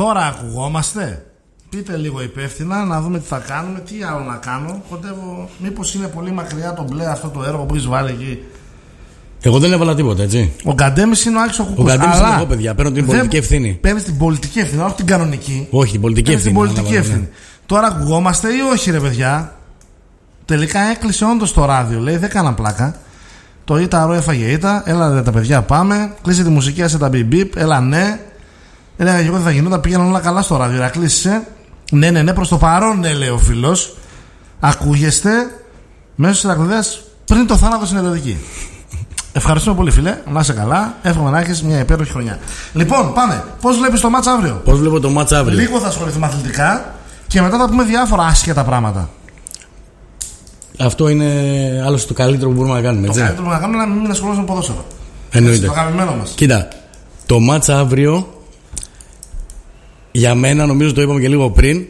Τώρα ακουγόμαστε. Πείτε λίγο υπεύθυνα να δούμε τι θα κάνουμε. Τι άλλο να κάνω. Κοντεύω. Μήπως είναι πολύ μακριά το μπλε αυτό το έργο που έχεις βάλει εκεί. Εγώ δεν έβαλα τίποτα, έτσι. Ο Γκαντέμις είναι ο Άκης ο Κουκούς. Ο Γκαντέμις είναι εγώ, παιδιά. Παίρνω την πολιτική ευθύνη. Παίρνεις την πολιτική ευθύνη, όχι την κανονική. Όχι, την πολιτική ευθύνη. Την πολιτική ευθύνη. Τώρα ακουγόμαστε ή όχι, ρε παιδιά. Τελικά έκλεισε όντως το ράδιο. Λέει, δεν κάναν πλάκα. Το ήττα έφαγε ήττα. Έλα τα παιδιά, πάμε. Κλείσε τη μουσική, άσε τα μπιμπ. Έλα, ναι. Έλεγα και εγώ τι θα γινόταν. Πήγαιναν όλα καλά στο ράδιο. Κλείσσε. Ναι, προς το παρόν, ναι, λέει ο φίλος. Ακούγεστε μέσω της Ηρακλειδίας πριν το θάνατο στην Ελαιοδική. Ευχαριστούμε πολύ, φίλε. Να είσαι καλά. Εύχομαι να έχεις μια υπέροχη χρονιά. Λοιπόν, πάμε. Πώς βλέπεις το μάτς αύριο? Πώς βλέπω το μάτς αύριο? Λίγο θα ασχοληθούμε αθλητικά και μετά θα πούμε διάφορα άσχετα πράγματα. Αυτό είναι άλλωστε το καλύτερο που μπορούμε να κάνουμε. Το καλύτερο που μπορούμε να κάνουμε είναι να μην ασχολούμαστε με ποδόσφαιρο. Εννοείται. Το αγαπημένο μας. Κοίτα, το μάτς αύριο για μένα, νομίζω το είπαμε και λίγο πριν,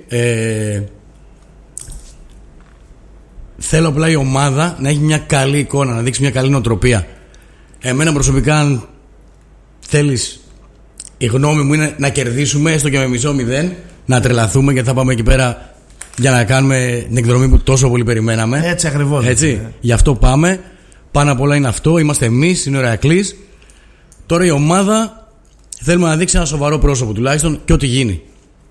θέλω απλά η ομάδα να έχει μια καλή εικόνα, να δείξει μια καλή νοοτροπία. Εμένα προσωπικά, αν θέλεις, η γνώμη μου είναι να κερδίσουμε έστω και με 0-0, να τρελαθούμε γιατί θα πάμε εκεί πέρα για να κάνουμε την εκδρομή που τόσο πολύ περιμέναμε. Έτσι ακριβώς. Έτσι. Γι' αυτό πάμε. Πάνω απ' όλα είναι αυτό. Είμαστε εμείς, είναι ο Ηρακλής. Τώρα η ομάδα θέλουμε να δείξει ένα σοβαρό πρόσωπο τουλάχιστον και ό,τι γίνει.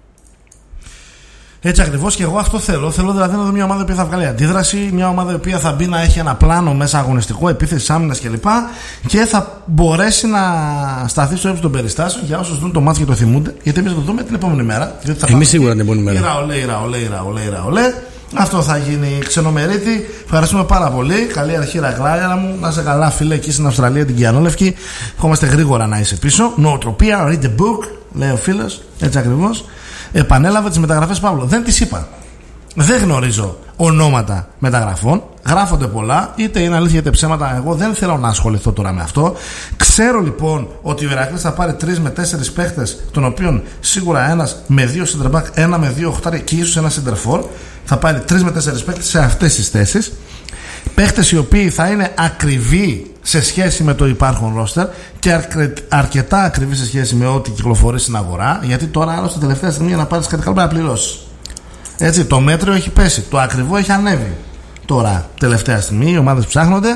Έτσι ακριβώς και εγώ αυτό θέλω. Θέλω δηλαδή να δω μια ομάδα που θα βγάλει αντίδραση, μια ομάδα που θα μπει να έχει ένα πλάνο μέσα αγωνιστικό, επίθεση, άμυνας κλπ. Και θα μπορέσει να σταθεί στο ύψος των περιστάσεων για όσους δουν το μάτς και το θυμούνται. Γιατί εμείς θα το δούμε την επόμενη μέρα. Εμείς σίγουρα την επόμενη μέρα. Ηραολέ. Αυτό θα γίνει ξενομερίτη. Ευχαριστούμε πάρα πολύ. Καλή αρχή, Ηρακλάρα μου. Να είσαι καλά, φίλε, εκεί στην Αυστραλία, την Κιανόλευκη. Ευχόμαστε γρήγορα να είσαι πίσω. Νοοτροπία, read the book, λέει ο φίλος. Έτσι ακριβώς. Επανέλαβε τις μεταγραφές, Παύλο. Δεν τις είπα. Δεν γνωρίζω ονόματα μεταγραφών. Γράφονται πολλά, είτε είναι αλήθεια είτε ψέματα. Εγώ δεν θέλω να ασχοληθώ τώρα με αυτό. Ξέρω λοιπόν ότι ο Ηρακλής θα πάρει 3 με 4 παίχτες, των οποίων σίγουρα ένας με 2 center back, ένα με 2 οχτάρια και ίσως ένα center for. Θα πάρει 3 με 4 παίχτες σε αυτές τις θέσεις. Παίχτες οι οποίοι θα είναι ακριβοί σε σχέση με το υπάρχον ρόστερ και αρκετά ακριβοί σε σχέση με ό,τι κυκλοφορεί στην αγορά. Γιατί τώρα, άλλωστε, τελευταία στιγμή για να πάρεις κάτι καλό πρέπει να πληρώσεις. Έτσι, το μέτριο έχει πέσει, το ακριβό έχει ανέβει. Τώρα, τελευταία στιγμή, οι ομάδες ψάχνονται.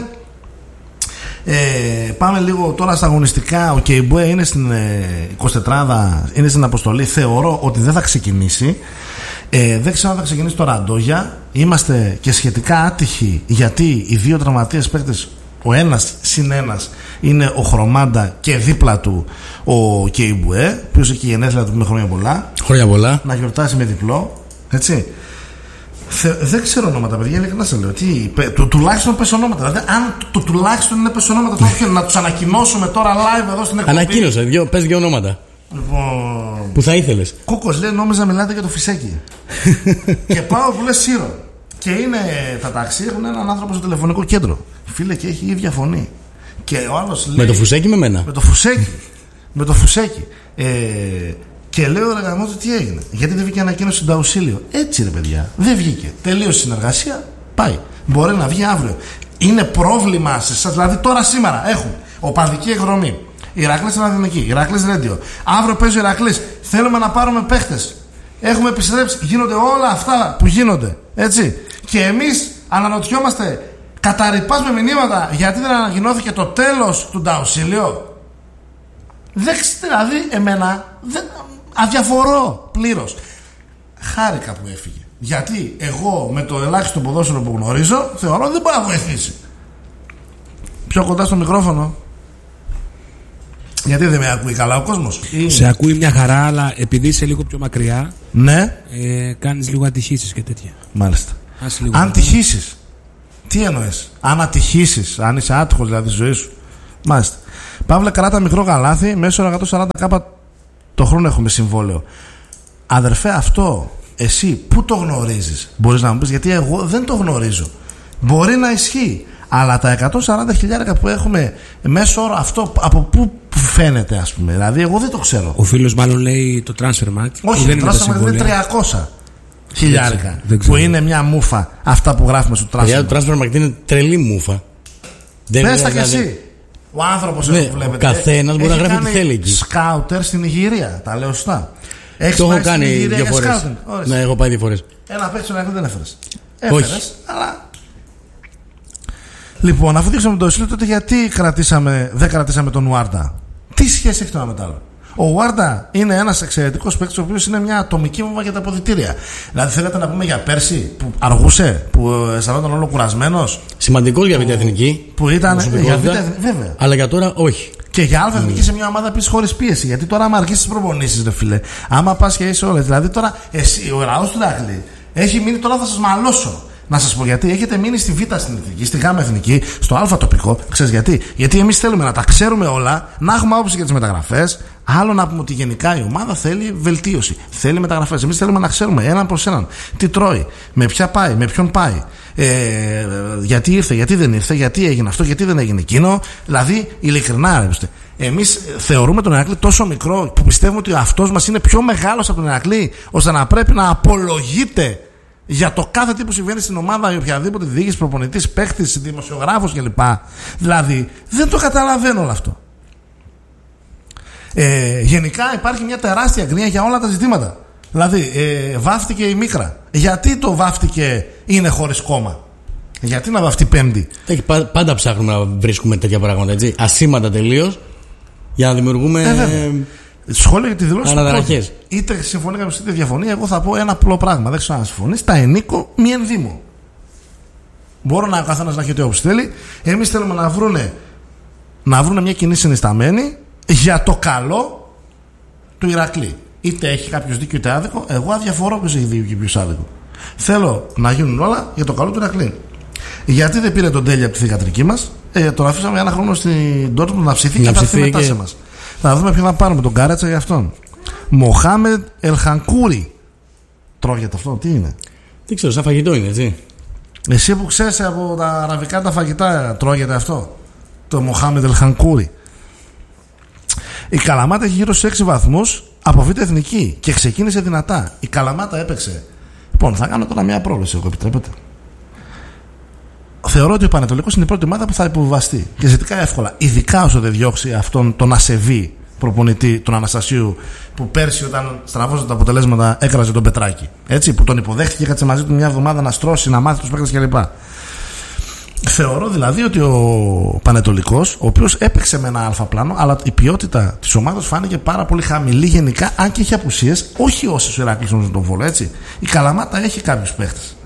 Πάμε λίγο τώρα στα αγωνιστικά. Ο Κεϊμπουέ είναι στην 24, είναι στην αποστολή. Θεωρώ ότι δεν θα ξεκινήσει. Δεν ξέρω αν θα ξεκινήσει το Ραντόγια. Είμαστε και σχετικά άτυχοι γιατί οι δύο τραυματίες παίκτες, ο ένας συν ένας, είναι ο Χρωμάντα και δίπλα του ο Κεϊμπουέ, ο οποίος έχει γενέθλια του με χρόνια πολλά. Χρόνια πολλά. Να γιορτάσει με διπλό. Έτσι. Δεν ξέρω ονόματα, παιδιά, ειλικρινά σε λέω. Τουλάχιστον πες ονόματα. Δηλαδή, αν το τουλάχιστον είναι πες ονόματα, να τους ανακοινώσουμε τώρα live εδώ στην εκπομπή. Ανακοίνωσε, πες 2 ονόματα. Λοιπόν, που θα ήθελες. Κούκος λέει, νόμιζα μιλάτε για το Φυσέκι. Και πάω που λες Σύρο. Και είναι τα ταξί, έχουν έναν άνθρωπο στο τηλεφωνικό κέντρο. Φίλε, και έχει η ίδια φωνή. Και ο άλλος λέει. Με το Φουσέκι με μένα. Με το Φουσέκι. Και λέω, ρε γαμώτο, τι έγινε. Γιατί δεν βγήκε ανακοίνωση στον Ταουσίλιο. Έτσι, ρε παιδιά. Δεν βγήκε. Τελείωσε η συνεργασία. Πάει. Μπορεί να βγει αύριο. Είναι πρόβλημα σε εσάς. Δηλαδή, τώρα σήμερα έχουμε οπαδική εκδρομή. Ηρακλής Ραδιονική, Ηρακλής Ρέντιο. Αύριο παίζει ο Ηρακλής. Θέλουμε να πάρουμε παίχτες. Έχουμε επιστρέψει. Γίνονται όλα αυτά που γίνονται. Έτσι. Και εμείς αναρωτιόμαστε, καταρρυπάς με μηνύματα, γιατί δεν ανακοινώθηκε το τέλος του Ταουσίλιο. Δηλαδή, εμένα αδιαφορώ πλήρως. Χάρηκα που έφυγε. Γιατί εγώ με το ελάχιστο ποδόσφαιρο που γνωρίζω θεωρώ δεν μπορεί να βοηθήσει. Πιο κοντά στο μικρόφωνο. Γιατί δεν με ακούει καλά ο κόσμος. Σε ακούει μια χαρά, αλλά επειδή είσαι λίγο πιο μακριά, ναι, κάνεις λίγο ατυχήσεις και τέτοια. Μάλιστα. Αν τυχήσεις, τι εννοείς? Αν ατυχήσεις, αν είσαι άτυχος δηλαδή στη ζωή σου. Μάλιστα. Παύλε, κράτα μικρό γαλάθι, μέσω 140 κάπα το χρόνο έχουμε συμβόλαιο. Αδερφέ, αυτό εσύ πού το γνωρίζεις? Μπορείς να μου πεις, γιατί εγώ δεν το γνωρίζω. Μπορεί να ισχύει, αλλά τα 140.000 που έχουμε μέσω όρο, αυτό από πού φαίνεται, ας πούμε? Δηλαδή εγώ δεν το ξέρω. Ο φίλος μάλλον λέει το Transfermarkt. Όχι, το Transfermarkt είναι 300.000 που είναι μια μούφα αυτά που γράφουμε στο Transfermarkt. Το Transfermarkt είναι τρελή μούφα. Πες τα κι εσύ. Ο άνθρωπος, ναι, που βλέπετε, καθένας μπορεί να γράφει ό,τι θέλει εκεί. Σκάουτερ στην Ιγυρία, τα λέω σωστά. Το έχω κάνει 2 φορές. Ναι, έχω πάει 2 φορές. Ένα παίκτη στον Ηρακλή δεν έφερες. Όχι. Αλλά. Λοιπόν, αφού δείξαμε τον Ισίλιο, τότε γιατί δεν κρατήσαμε τον Ουάρντα? Τι σχέση έχει το ένα με το άλλο? Ο Ουάρντα είναι ένας εξαιρετικός παίκτης, ο οποίος είναι μια ατομική βόμβα για τα αποδυτήρια. Δηλαδή, θέλετε να πούμε για πέρσι που αργούσε, που αισθανόταν όλο κουρασμένος. Σημαντικός για Β' Εθνική. Που ήταν. Για Β' Εθνική, βέβαια. Αλλά για τώρα όχι. Και για Α' Εθνική σε μια ομάδα επίσης χωρίς πίεση. Γιατί τώρα, άμα αρχίσεις τις προπονήσεις, ρε φίλε, άμα πας και είσαι όλες. Δηλαδή, τώρα εσύ, ο λαός του Ηρακλή έχει μείνει, τώρα θα σας μαλώσω. Να σας πω γιατί. Έχετε μείνει στη Β' στην Εθνική, στη Γ' Εθνική, στο Α' τοπικό. Ξέρεις γιατί? Γιατί εμείς θέλουμε να τα ξέρουμε όλα, να έχουμε άποψη για τις μεταγραφές. Άλλο να πούμε ότι γενικά η ομάδα θέλει βελτίωση, θέλει μεταγραφές. Εμείς θέλουμε να ξέρουμε έναν προς έναν τι τρώει, με ποια πάει, με ποιον πάει, γιατί ήρθε, γιατί δεν ήρθε, γιατί έγινε αυτό, γιατί δεν έγινε εκείνο. Δηλαδή, ειλικρινά, εμείς θεωρούμε τον Ηρακλή τόσο μικρό που πιστεύουμε ότι αυτός μας είναι πιο μεγάλος από τον Ηρακλή, ώστε να πρέπει να απολογείται για το κάθε τι που συμβαίνει στην ομάδα, ή οποιαδήποτε διοίκηση, προπονητής, παίκτης, δημοσιογράφος κλπ. Δηλαδή, δεν το καταλαβαίνω όλο αυτό. Γενικά υπάρχει μια τεράστια γκρίνια για όλα τα ζητήματα. Δηλαδή, βάφτηκε η Μίκρα. Γιατί το βάφτηκε είναι χωρίς κόμμα? Γιατί να βαφτεί Πέμπτη? Πάντα ψάχνουμε να βρίσκουμε τέτοια πράγματα, έτσι. Ασήμαντα τελείως, για να δημιουργούμε σχόλια για τη δηλώση αναταραχές. Είτε συμφωνεί κάποιος είτε διαφωνεί. Εγώ θα πω ένα απλό πράγμα. Δεν ξέρω αν συμφωνεί. Τα ενίκο μη ενδύμω. Μπορεί να ο καθένας να έχει ό,τι όπως θέλει. Εμείς θέλουμε να βρούνε μια κοινή συνισταμένη για το καλό του Ηρακλή. Είτε έχει κάποιος δίκιο είτε άδικο. Εγώ αδιαφορώ ποιος έχει δίκιο και ποιος άδικο. Θέλω να γίνουν όλα για το καλό του Ηρακλή. Γιατί δεν πήρε τον Τέλη από τη θηγατρική μας? Τον αφήσαμε ένα χρόνο στην Ντόρτμουντ να ψηθεί και θα έρθει μετά σε μας. Θα δούμε ποιον θα πάρουμε, τον Κάρετσα για αυτόν. Μοχάμεντ Ελχανκούρι. Τρώγεται αυτό, τι είναι? Δεν ξέρω, σαν φαγητό είναι, έτσι. Εσύ που ξέρεις από τα αραβικά τα φαγητά, τρώγεται αυτό? Το Μοχάμεντ Ελχανκούρι. Η Καλαμάτα έχει γύρω στους 6 βαθμούς από Β' Εθνική και ξεκίνησε δυνατά. Η Καλαμάτα έπαιξε. Λοιπόν, θα κάνω τώρα μια πρόβλεψη, εγώ επιτρέπετε. Θεωρώ ότι ο Πανετολικός είναι η πρώτη ομάδα που θα υποβιβαστεί και ζητικά εύκολα. Ειδικά όσο δεν διώξει αυτόν τον ασεβή προπονητή, τον Αναστασίου, που πέρσι όταν στραβώζαν τα αποτελέσματα έκραζε τον Πετράκη. Έτσι, που τον υποδέχτηκε και κάτσε μαζί του μια εβδομάδα να στρώσει, να μάθει τους παίκτες κλπ. Θεωρώ δηλαδή ότι ο Πανετολικός, ο οποίος έπαιξε με ένα αλφα πλάνο, αλλά η ποιότητα της ομάδας φάνηκε πάρα πολύ χαμηλή γενικά, αν και έχει απουσίες, όχι όσες ο Ηρακλής όμως τον Βόλο, έτσι. Η Καλαμάτα έχει κάποιους παίκτες.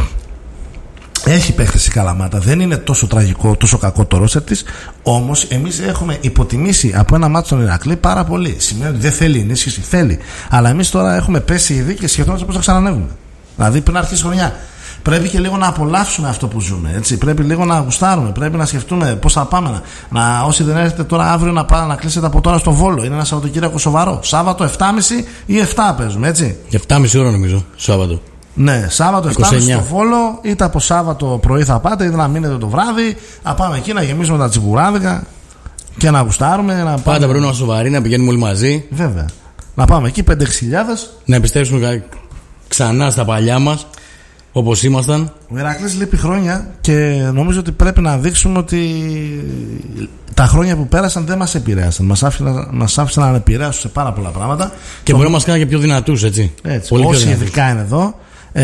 Έχει παίχτες η Καλαμάτα, δεν είναι τόσο τραγικό, τόσο κακό το ρόστερ της. Όμως εμείς έχουμε υποτιμήσει από ένα μάτσο τον Ηρακλή πάρα πολύ. Σημαίνει ότι δεν θέλει ενίσχυση, θέλει. Αλλά εμείς τώρα έχουμε πέσει ήδη και σκεφτόμαστε πώς θα ξανανεύουμε. Δηλαδή πριν αρχίσει η χρονιά. Πρέπει και λίγο να απολαύσουμε αυτό που ζούμε. Έτσι. Πρέπει λίγο να γουστάρουμε. Πρέπει να σκεφτούμε πώς θα πάμε. Όσοι δεν έρχεται τώρα αύριο να κλείσετε από τώρα στο Βόλο. Είναι ένα Σαββατοκύριακο σοβαρό. Σάββατο 7.30 ή 7 παίζουμε, έτσι. 7.30 ώρα νομίζω, Σάββατο. Ναι, Σάββατο 7 στο Βόλο, είτε από Σάββατο πρωί θα πάτε, είτε να μείνετε το βράδυ. Να πάμε εκεί να γεμίσουμε τα τσιμπουράδικα και να γουστάρουμε. Πάντα πρέπει να είμαστε σοβαροί, να πηγαίνουμε όλοι μαζί. Βέβαια. Να πάμε εκεί 5-6 χιλιάδες. Να επιστρέψουμε ξανά στα παλιά μας, όπως ήμασταν. Ο Ηρακλής λείπει χρόνια και νομίζω ότι πρέπει να δείξουμε ότι τα χρόνια που πέρασαν δεν μας επηρέασαν. Μας άφησαν να επηρέασουν σε πάρα πολλά πράγματα. Και μπορεί να μας κάνει και πιο δυνατούς, έτσι. Πολύ όσοι ειδικά είναι εδώ.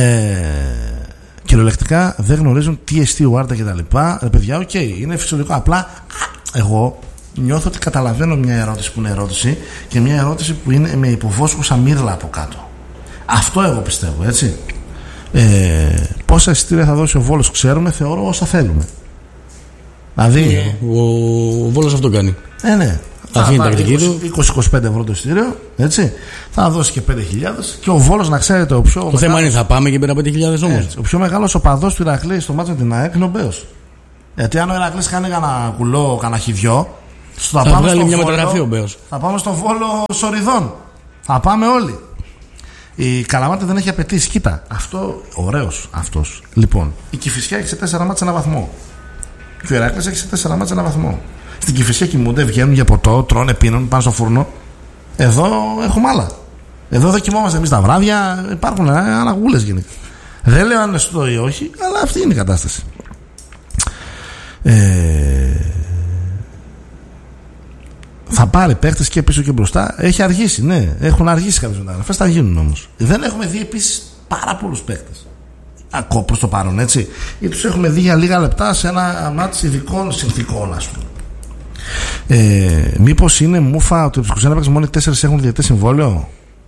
Κυριολεκτικά δεν γνωρίζουν τι εστί ο Άρτα και τα λοιπά. Παιδιά, είναι φυσιολογικό. Απλά εγώ νιώθω ότι καταλαβαίνω μια ερώτηση που είναι ερώτηση και μια ερώτηση που είναι με υποβόσκουσα μύρλα από κάτω. Αυτό εγώ πιστεύω, έτσι. Πόσα εισιτήρια θα δώσει ο Βόλος ξέρουμε, θεωρώ όσα θέλουμε. Δηλαδή. Ο Βόλος αυτό κάνει. Ναι. Θα αφήνει τακτική του 20-25 ευρώ το εισιτήριο, έτσι. Θα δώσει και 5.000 και ο Βόλος, να ξέρετε, ο πιο. Το θέμα είναι θα πάμε και πέρα 5.000 όμως. Ο πιο μεγάλος οπαδός του Ηρακλή στο μάτσο με την ΑΕΚ είναι ο Μπέος. Γιατί αν ο Ηρακλής κάνει κανένα κουλό, κανένα χιδιό, θα βγάλει μια μεταγραφή ο Μπέος. Θα πάμε στο Βόλο Σοριδών. Θα πάμε όλοι. Η Καλαμάτα δεν έχει απαιτήσει. Κοίτα, αυτό ωραίος αυτός. Λοιπόν, η Κηφισιά έχει σε 4 μάτσα 1 βαθμό. Και ο Ηρακλής έχει σε 4 μάτσα 1 βαθμό. Στην Κηφισιά κοιμούνται, βγαίνουν για ποτό, τρώνε, πίνουν, πάνε στο φούρνο. Εδώ έχουμε άλλα. Εδώ δεν κοιμόμαστε εμείς τα βράδια. Υπάρχουν αναγούλες γενικά. Δεν λέω αν είναι σωστό ή όχι, αλλά αυτή είναι η κατάσταση. πάρει παίχτες και πίσω και μπροστά. Έχει αργήσει, ναι. Έχουν αργήσει κάποιες μεταγραφές, θα γίνουν όμως. Δεν έχουμε δει επίσης πάρα πολλούς παίχτες. Ακόμα προς το παρόν, έτσι. Ή τους έχουμε δει για λίγα λεπτά σε ένα μάτς ειδικών συνθήκων, ας πούμε. Μήπως είναι μούφα ότι από τους 21 παίκτες μόνοι 4 έχουν διαιτές συμβόλαιο?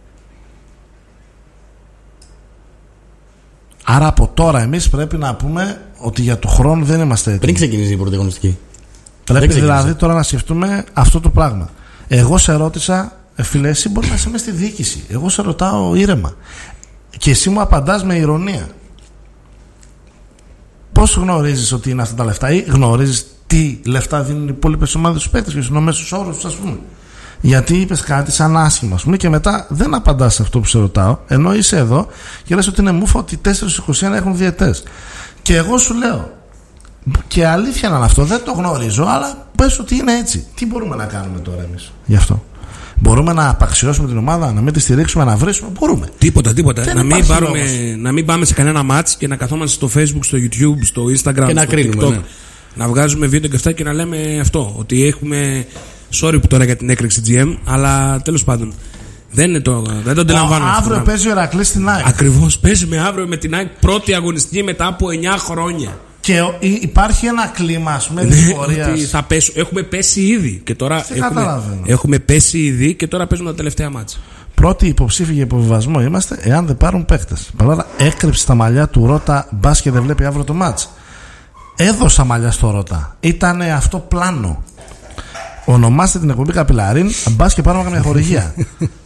Άρα από τώρα εμείς πρέπει να πούμε ότι για το χρόνο δεν είμαστε έτοιμοι. Πριν ξεκινήσει η πρωταγωνιστική. Πρέπει δηλαδή τώρα να σκεφτούμε αυτό το πράγμα. Εγώ σε ρώτησα, φίλε, εσύ μπορεί να είσαι μέσα στη διοίκηση. Εγώ σε ρωτάω ήρεμα. Και εσύ μου απαντάς με ηρωνία. Πώς γνωρίζεις ότι είναι αυτά τα λεφτά, ή γνωρίζεις τι λεφτά δίνουν οι υπόλοιπες ομάδες στους παίκτες και στους μέσους όρους, ας πούμε? Γιατί είπες κάτι σαν άσχημα, ας πούμε, και μετά δεν απαντάς σε αυτό που σε ρωτάω, ενώ είσαι εδώ και λες ότι είναι μούφα ότι 4-21 έχουν διαιτές. Και εγώ σου λέω, και αλήθεια να είναι αυτό, δεν το γνωρίζω, αλλά πες ότι είναι έτσι. Τι μπορούμε να κάνουμε τώρα εμείς γι' αυτό? Μπορούμε να απαξιώσουμε την ομάδα, να μην τη στηρίξουμε, να βρίσουμε? Μπορούμε. Τίποτα. Να μην πάμε σε κανένα μάτς και να καθόμαστε στο Facebook, στο YouTube, στο Instagram, και στο να κρίνουμε, TikTok. ναι. Να βγάζουμε βίντεο και αυτά και να λέμε αυτό. Ότι έχουμε. Sorry που τώρα για την έκρηξη GM, αλλά τέλος πάντων. Δεν το αντιλαμβάνομαι. Αύριο παίζει ο Ηρακλής στην ΑΕΚ. Ακριβώς, παίζουμε αύριο με την ΑΕΚ, πρώτη αγωνιστική μετά από 9 χρόνια. Και υπάρχει ένα κλίμα, ας πούμε, δυσφορίας. Έχουμε πέσει ήδη. Και τώρα καταλαβαίνω. έχουμε πέσει ήδη και τώρα παίζουμε τα τελευταία μάτσα. Πρώτοι υποψήφοι για υποβιβασμό είμαστε εάν δεν πάρουν παίκτες. Παλάρα έκρυψε τα μαλλιά του Ρώτα, μπας και δεν βλέπει αύριο το μάτς. Έδωσα μαλλιά στο Ρώτα. Ήτανε αυτό πλάνο. Ονομάστε την εκπομπή Καπιλαρίν, μπας και πάρουμε καμιά χορηγία.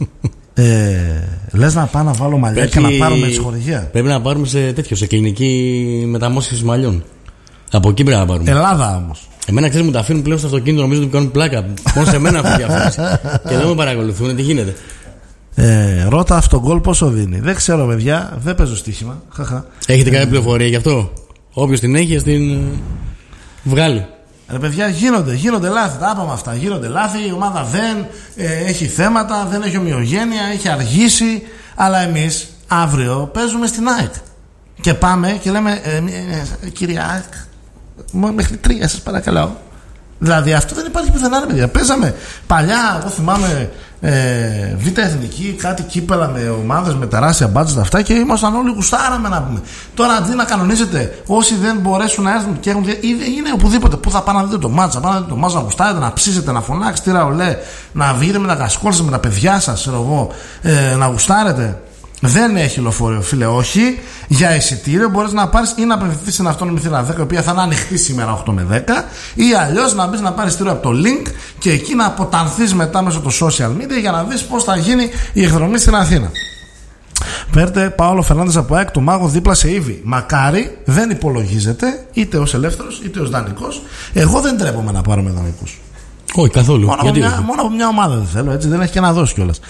Λες να πάω να βάλω μαλλιά και να πάρουμε τη χορηγία? Πρέπει να πάρουμε σε κλινική μεταμόσχευση μαλλιών. Από εκεί πρέπει να πάρουμε. Ελλάδα όμως. Εμένα, ξέρεις, μου τα αφήνουν πλέον στο αυτοκίνητο, νομίζω ότι μου κάνουν πλάκα. Μόνο σε μένα αυτή η διαφήμιση. Και δεν με παρακολουθούν, τι γίνεται. Ρώτα αυτό γκολ πόσο δίνει? Δεν ξέρω, παιδιά, δεν παίζω στοίχημα. Έχετε κάποια πληροφορία γι' αυτό? Όποιος την έχει, ας την βγάλει. Ρε παιδιά, γίνονται λάθη. Τα είπαμε αυτά. Γίνονται λάθη. Η ομάδα δεν έχει θέματα, δεν έχει ομοιογένεια, έχει αργήσει. Αλλά εμείς αύριο παίζουμε στην ΑΕΚ. Και πάμε και λέμε, κύριε ΑΕΚ, μέχρι 3 σας παρακαλώ. Δηλαδή αυτό δεν υπάρχει πουθενά, ρε παιδιά. Παίζαμε παλιά, εγώ θυμάμαι, Β' Εθνική, κάτι κύπελα με ομάδες με τεράστια μπάτζετ αυτά και ήμασταν όλοι γουστάραμε να πούμε. Τώρα αντί να κανονίζετε όσοι δεν μπορέσουν να έρθουν και έχουν είναι οπουδήποτε που θα πάνε να δείτε το μάτσα, πάνε να δείτε το μάτσα, να γουστάρετε, να ψήσετε, να φωνάξετε, τι ραολέ, να βγείτε με τα κασκόλια, με τα παιδιά σας, εγώ, να γουστάρετε. Δεν έχει λεωφορείο, φίλε, όχι. Για εισιτήριο μπορείς να πάρεις ή να απευθυνθείς στην αυτόνομη θύρα 10, η οποία θα είναι ανοιχτή σήμερα 8 με 10, ή αλλιώς να μπεις να πάρεις εισιτήριο από το link και εκεί να αποτανθείς μετά μέσω του social media για να δεις πώς θα γίνει η εκδρομή στην Αθήνα. Παίρνετε Παόλο Φερνάντες από ΑΕΚ, το μάγο δίπλα σε Ήβη. Μακάρι, δεν υπολογίζεται είτε ως ελεύθερος είτε ως δανεικός. Εγώ δεν τρέπομαι να πάρω με δανεικούς. Όχι, καθόλου. Μόνο από μια ομάδα δεν θέλω, έτσι, δεν έχει και να δώσει κιόλας.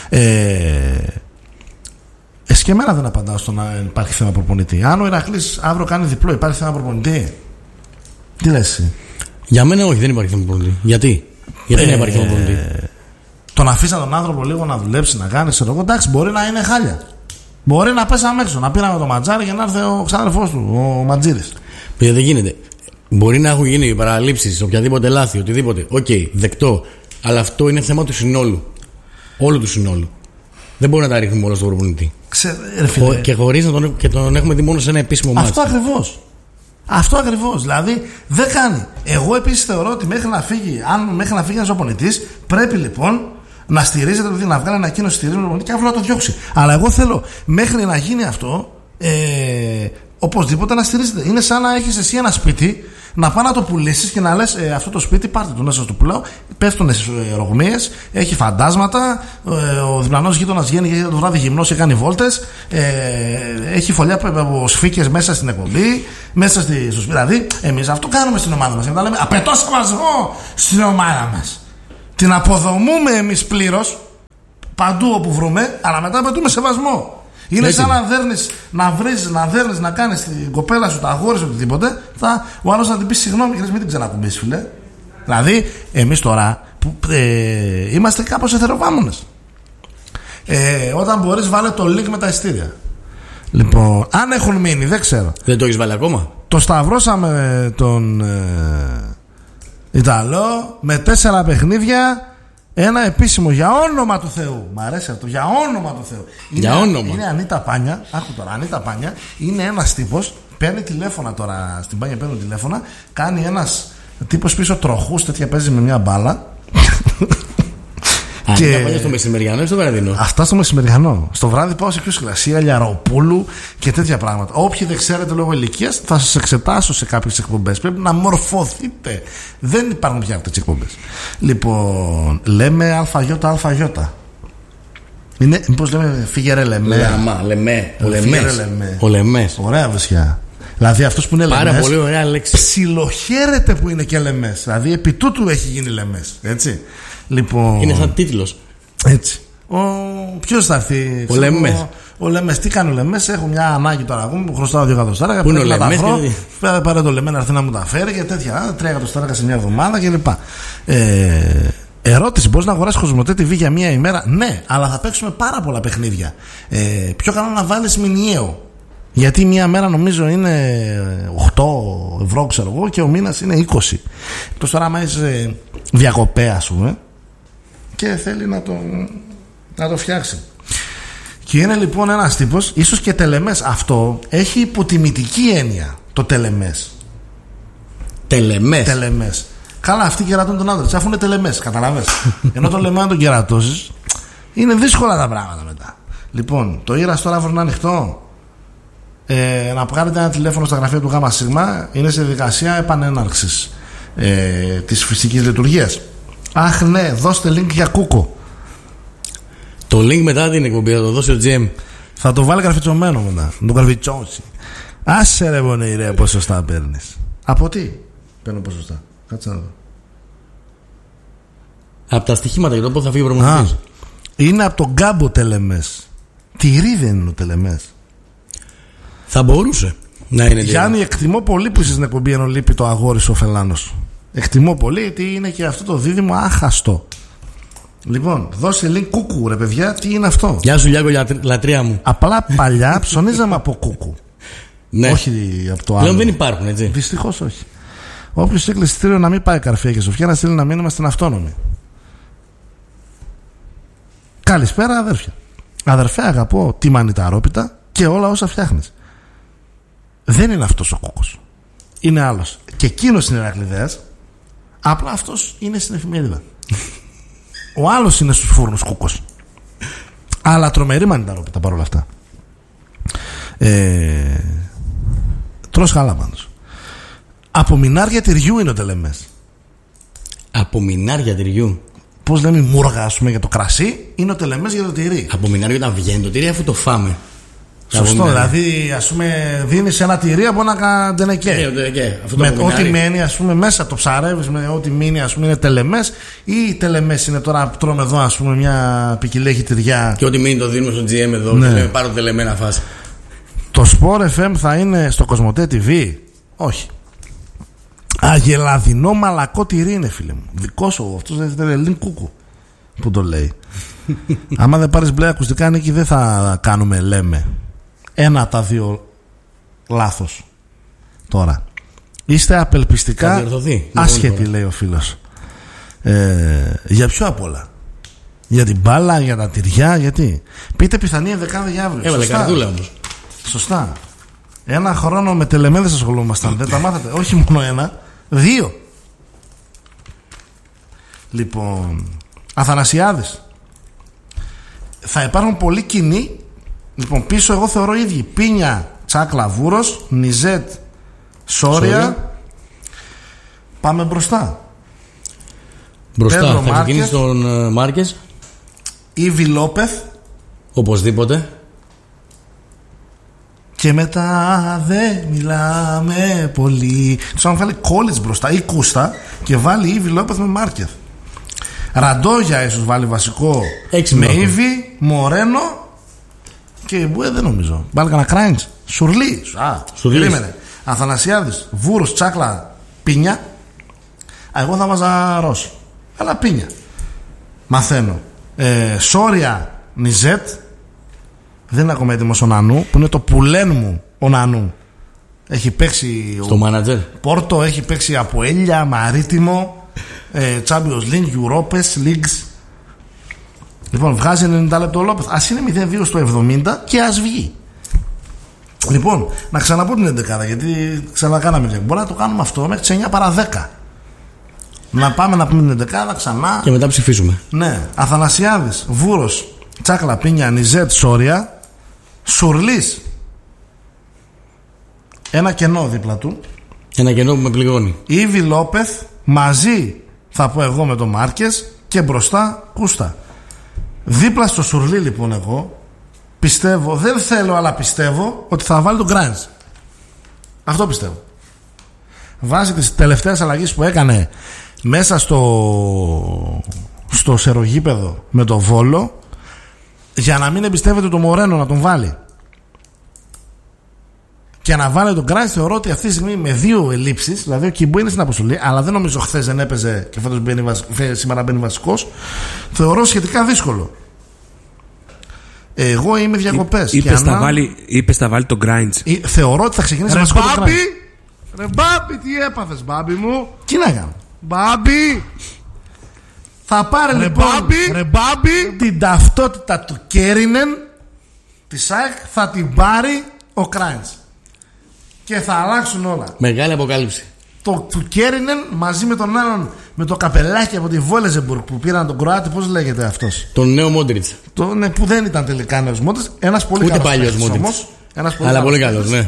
Και εμένα δεν απαντάω στο να υπάρχει θέμα προπονητή. Αν ο Ηρακλής αύριο κάνει διπλό, υπάρχει θέμα προπονητή? Τι λες εσύ? Για μένα όχι, δεν υπάρχει θέμα προπονητή. Γιατί δεν υπάρχει θέμα προπονητή? Τον αφήσαν τον άνθρωπο λίγο να δουλέψει, να κάνει, ξέρω εγώ. Εντάξει, μπορεί να είναι χάλια. Μπορεί να πέσει αμέσως, να πήραμε το Ματζάρι για να έρθει ο ξάδερφός του, ο Ματζίδης. Δεν γίνεται. Μπορεί να έχουν γίνει παραλήψεις, οποιαδήποτε λάθη, οτιδήποτε. Οκ, δεκτό. Αλλά αυτό είναι θέμα του συνόλου. Όλου του συνόλου. Δεν μπορεί να τα ρίχνουμε όλα στον προπονητή. Και χωρίς να τον έχουμε δει μόνο σε ένα επίσημο μάτι. Αυτό ακριβώς. Δηλαδή δεν κάνει. Εγώ επίσης θεωρώ ότι μέχρι να φύγει ένας προπονητής, πρέπει λοιπόν να στηρίζεται, δηλαδή να βγάλει ανακοίνωση στηρίζει τον προπονητή και αύριο να το διώξει. Αλλά εγώ θέλω μέχρι να γίνει αυτό, οπωσδήποτε να στηρίζεται. Είναι σαν να έχεις εσύ ένα σπίτι, να πάει να το πουλήσεις και να λες αυτό το σπίτι πάρτε το, να σας το πουλάω, πέφτουν ρογμίες, έχει φαντάσματα, ο διπλανός γείτονας βγαίνει και το βράδυ γυμνός και κάνει βόλτες, έχει φωλιά από σφίκες μέσα στην εκπομπή, μέσα στο σπίτι. Δηλαδή εμείς αυτό κάνουμε στην ομάδα μας. Λέμε απαιτώ σεβασμό στην ομάδα μας. Την αποδομούμε εμείς πλήρως παντού όπου βρούμε, αλλά μετά απαιτούμε σεβασμό. Είναι σαν να δέρνεις να κάνεις την κοπέλα σου, τα αγόρι σου, οτιδήποτε, ο άλλος να την πει συγγνώμη και μην την ξανακουμπήσεις, φίλε. Δηλαδή, εμείς τώρα είμαστε κάπως εθεροβάμονες. Όταν μπορείς, βάλε το link με τα ειστήρια. Λοιπόν, αν έχουν μείνει, δεν ξέρω. Δεν το έχεις βάλει ακόμα? Το σταυρώσαμε τον Ιταλό με 4 παιχνίδια, ένα επίσημο για όνομα του Θεού. Μ' αρέσει αυτό. Για όνομα του Θεού. Για όνομα. Είναι Ανίτα Πάνια. Άκου τώρα. Ανίτα Πάνια είναι ένας τύπος. Παίρνει τηλέφωνα τώρα. Στην Πάνια παίρνει τηλέφωνα. Κάνει ένας τύπος πίσω τροχούς. Τέτοια παίζει με μια μπάλα. Και Πάνια στο μεσημεριανό ή στο βραδινό? Αυτά στο μεσημεριανό. Στο βράδυ πάω σε πιο σκυλασία, Λιαροπούλου και τέτοια πράγματα. Όποιοι δεν ξέρετε λόγω ηλικίας, θα σας εξετάσω σε κάποιες εκπομπές. Πρέπει να μορφωθείτε. Δεν υπάρχουν πια αυτές τις εκπομπές. Λοιπόν, λέμε ΑΙ. Είναι, μήπως λέμε φύγερε Λεμέ. Ο Λεμές. Ωραία βεσιά. Δηλαδή αυτός που είναι Λεμές. Πάρα πολύ ωραία λέξη. Ψιλοχαίρεται που είναι και Λεμές. Δηλαδή επί τούτου έχει γίνει Λεμές. Έτσι. Λοιπόν, είναι σαν τίτλος. Έτσι. Ποιος θα έρθει? Ο Λεμές. Ο Λεμές. Τι κάνει ο Λεμές? Έχω μια ανάγκη τώρα ακόμα που χρωστάω 2 εκατοστάρικα. Πού είναι ο Λεμές? Πάρε το Λεμέ να έρθει να μου τα φέρει και τέτοια. 3 εκατοστάρικα σε μια εβδομάδα κλπ. Ερώτηση: μπορείς να αγοράσεις Κοσμοτέ TV για μια ημέρα? Ναι, αλλά θα παίξουμε πάρα πολλά παιχνίδια. Πιο καλό να βάλεις μηνιαίο. Γιατί μια μέρα νομίζω είναι 8 ευρώ, ξέρω εγώ, και ο μήνας είναι 20. Εκτός τώρα, άμα είσαι διακοπέ, ας πούμε, και θέλει να το φτιάξει. Και είναι λοιπόν ένας τύπος, ίσως και τελεμές. Αυτό έχει υποτιμητική έννοια. Το τελεμές. Τελεμές. Καλά, αυτοί κερατώνουν τον άντρα, αφού είναι τελεμές, καταλαβες. Ενώ το λεμέ, αν τον κερατώσεις, είναι δύσκολα τα πράγματα μετά. Λοιπόν, το Ήρας τώρα αύριο είναι ανοιχτό. Να πάρετε ένα τηλέφωνο στα γραφεία του ΓΣ. Είναι σε διαδικασία επανέναρξης της φυσικής λειτουργίας. Αχ ναι, δώστε link για Κούκο. Το link μετά την εκπομπή θα το δώσει ο GM. Θα το βάλει καρφιτσωμένο μετά. Να το καρφιτσώσει. Άσε ρε πονηρέ, ρε, ποσοστά παίρνεις? Από τι παίρνω ποσοστά? Κάτσε να δω. Από τα στοιχήματα για το πότε θα φύγει ο προγραμματής. Είναι από τον Γκάμπο Τελεμές. Τυρί δεν είναι ο Τελεμές? Θα μπορούσε να είναι. Γιάννη, εκτιμώ πολύ που είσαι στην εκπομπή ενώ λείπει το αγόρι σου ο Φελάνος. Εκτιμώ πολύ, γιατί είναι και αυτό το δίδυμο άχαστο. Λοιπόν, δώσε link Κούκου, ρε παιδιά, τι είναι αυτό? Γεια σου, Λιάκο, λατρεία μου. Απλά παλιά ψωνίζαμε από Κούκου. Ναι. Όχι από το άλλο. Πλέον δεν υπάρχουν, έτσι. Δυστυχώς όχι. Όποιος έκλεισε εισιτήριο να μην πάει Καρφία και Σοφιά, να στείλει ένα μήνυμα στην Αυτόνομη. Καλησπέρα, αδέρφια. Αδερφέ, αγαπώ τη μανιταρόπιτα και όλα όσα φτιάχνεις. Δεν είναι αυτός ο Κούκος. Είναι άλλος. Και εκείνος είναι Ηρακλειδέας. Απλά αυτός είναι στην εφημερίδα. Ο άλλος είναι στους φούρνους Κούκος. Αλλά τρομερή μανιταρόπιτα παρόλα αυτά. Τρως χάλα πάντως. Από μινάρια τυριού είναι ο Τελεμές. Από μινάρια τυριού. Πώς λέμε μούργα, ας πούμε, για το κρασί, είναι ο Τελεμές για το τυρί. Από μινάρια όταν βγαίνει το τυρί, αφού το φάμε. Σωστό, δηλαδή ας πούμε δίνεις ένα τυρί από ένα τενεκέ. Με ό,τι μένει, ας πούμε, μέσα το ψαρεύεις, με ό,τι μείνει, ας πούμε, είναι Τελεμές. Ή Τελεμές είναι τώρα που τρώμε εδώ, ας πούμε, μια ποικιλέχη τυριά. Και ό,τι μείνει το δίνουμε στο GM εδώ. Ναι. Και λέμε πάρω το Τελεμέ να φας. Το Sport FM θα είναι στο Κοσμοτέ TV? Όχι. Αγελαδινό μαλακό τυρί είναι, φίλε μου. Δικό σου, αυτός δεν είναι Ελλήν Κούκου που το λέει. Άμα δεν πάρεις μπλε ακουστικά, Νίκη, δεν θα κάνουμε λέμε. Ένα από τα δύο λάθος. Τώρα είστε απελπιστικά άσχετοι, λέει ο φίλος. Για ποιο απ' όλα? Για την μπάλα, για τα τυριά, γιατί? Πείτε πιθανή ενδεκάδα για αύριο. Έβαλε καρδούλα όμως. Σωστά. Ένα χρόνο με τελεμέδες ασχολούμασταν. Δεν τα μάθατε? Όχι μόνο ένα, 2. Λοιπόν, Αθανασιάδης. Θα υπάρχουν πολλοί κοινοί. Λοιπόν, πίσω εγώ θεωρώ ίδιοι. Πίνια, Τσάκλα, Βούρος, Νιζέτ, Σόρια. Πάμε μπροστά. Μπροστά, θα ξεκινήσει τον Μάρκες. Ήβι Λόπεθ. Οπωσδήποτε. Και μετά δεν μιλάμε πολύ. Τους αν βάλει Κόλιτς μπροστά ή Κούστα και βάλει Ήβι Λόπεθ με Μάρκεθ. Ραντόγια ίσως βάλει βασικό με Ήβι, Μορένο και Μπουέ δεν νομίζω. Βάλει κανένα Κράιντς. Σουρλί. Περίμενε. Αθανασιάδης, Βούρος, Τσάκλα, Πίνια. Εγώ θα βάζα Ρώση. Αλλά Πίνια. Μαθαίνω. Σόρια, Νιζέτ. Δεν είναι ακόμα έτοιμος ο Νανού, που είναι το πουλέν μου ο Νανού. Έχει παίξει στο μάνατζερ Πόρτο, έχει παίξει από Έλια, Μαρίτιμο, Champions League, Europes, Leagues. Λοιπόν, βγάζει 90 λεπτό ο Λόπεθ. Ας είναι 0-2 στο 70 και ας βγει. Λοιπόν, να ξαναπώ την 11, γιατί ξανακάναμε και μπορεί να το κάνουμε αυτό μέχρι τις 9 παρά 10. Να πάμε να πούμε την 11 ξανά. Και μετά ψηφίσουμε. Ναι. Αθανασιάδης, Βούρος, Τσάκλα, Πίνια, Νιζέτ, Σόρια, Σουρλής. Ένα κενό δίπλα του. Ένα κενό που με πληγώνει. Ήβι Λόπεθ, μαζί θα πω εγώ με τον Μάρκες και μπροστά Κούστα. Δίπλα στο Σουρλί λοιπόν εγώ πιστεύω, δεν θέλω αλλά πιστεύω ότι θα βάλει τον Γκράινς. Αυτό πιστεύω. Βάσει τις τελευταίες αλλαγές που έκανε μέσα στο σερογίπεδο με το Βόλο, για να μην εμπιστεύεται το Μορένο να τον βάλει και να βάλει τον Γκράινς, θεωρώ ότι αυτή τη στιγμή με δύο ελλείψεις, δηλαδή ο Κιμπού είναι στην αποστολή, αλλά δεν νομίζω χθες δεν έπαιζε και σήμερα μπαίνει βασικός, θεωρώ σχετικά δύσκολο. Εγώ είμαι διακοπές. Είπες θα βάλει τον Γκράινς. Θεωρώ ότι θα ξεκινήσει βασικό τον Γκράινς. Ρε Μπάμπη, τι έπαθες Μπάμπη μου? Τι να κάνω Μπάμπη? Θα πάρει λοιπόν την ταυτότητα του Κέρινεν της ΑΕΚ, θα την πάρει ο Γκράινς και θα αλλάξουν όλα. Μεγάλη αποκάλυψη. Του Κέρινεν μαζί με τον άλλον με το καπελάκι από τη Βόλεζεμπουργκ που πήραν τον Κροάτι, πώς λέγεται αυτός? Τον νέο Μόντριτς. Ναι, που δεν ήταν τελικά νέος Μόντριτς. Ένας πολύ καλός. Ούτε παλιός Μόντριτς. Αλλά πολύ καλός, ναι.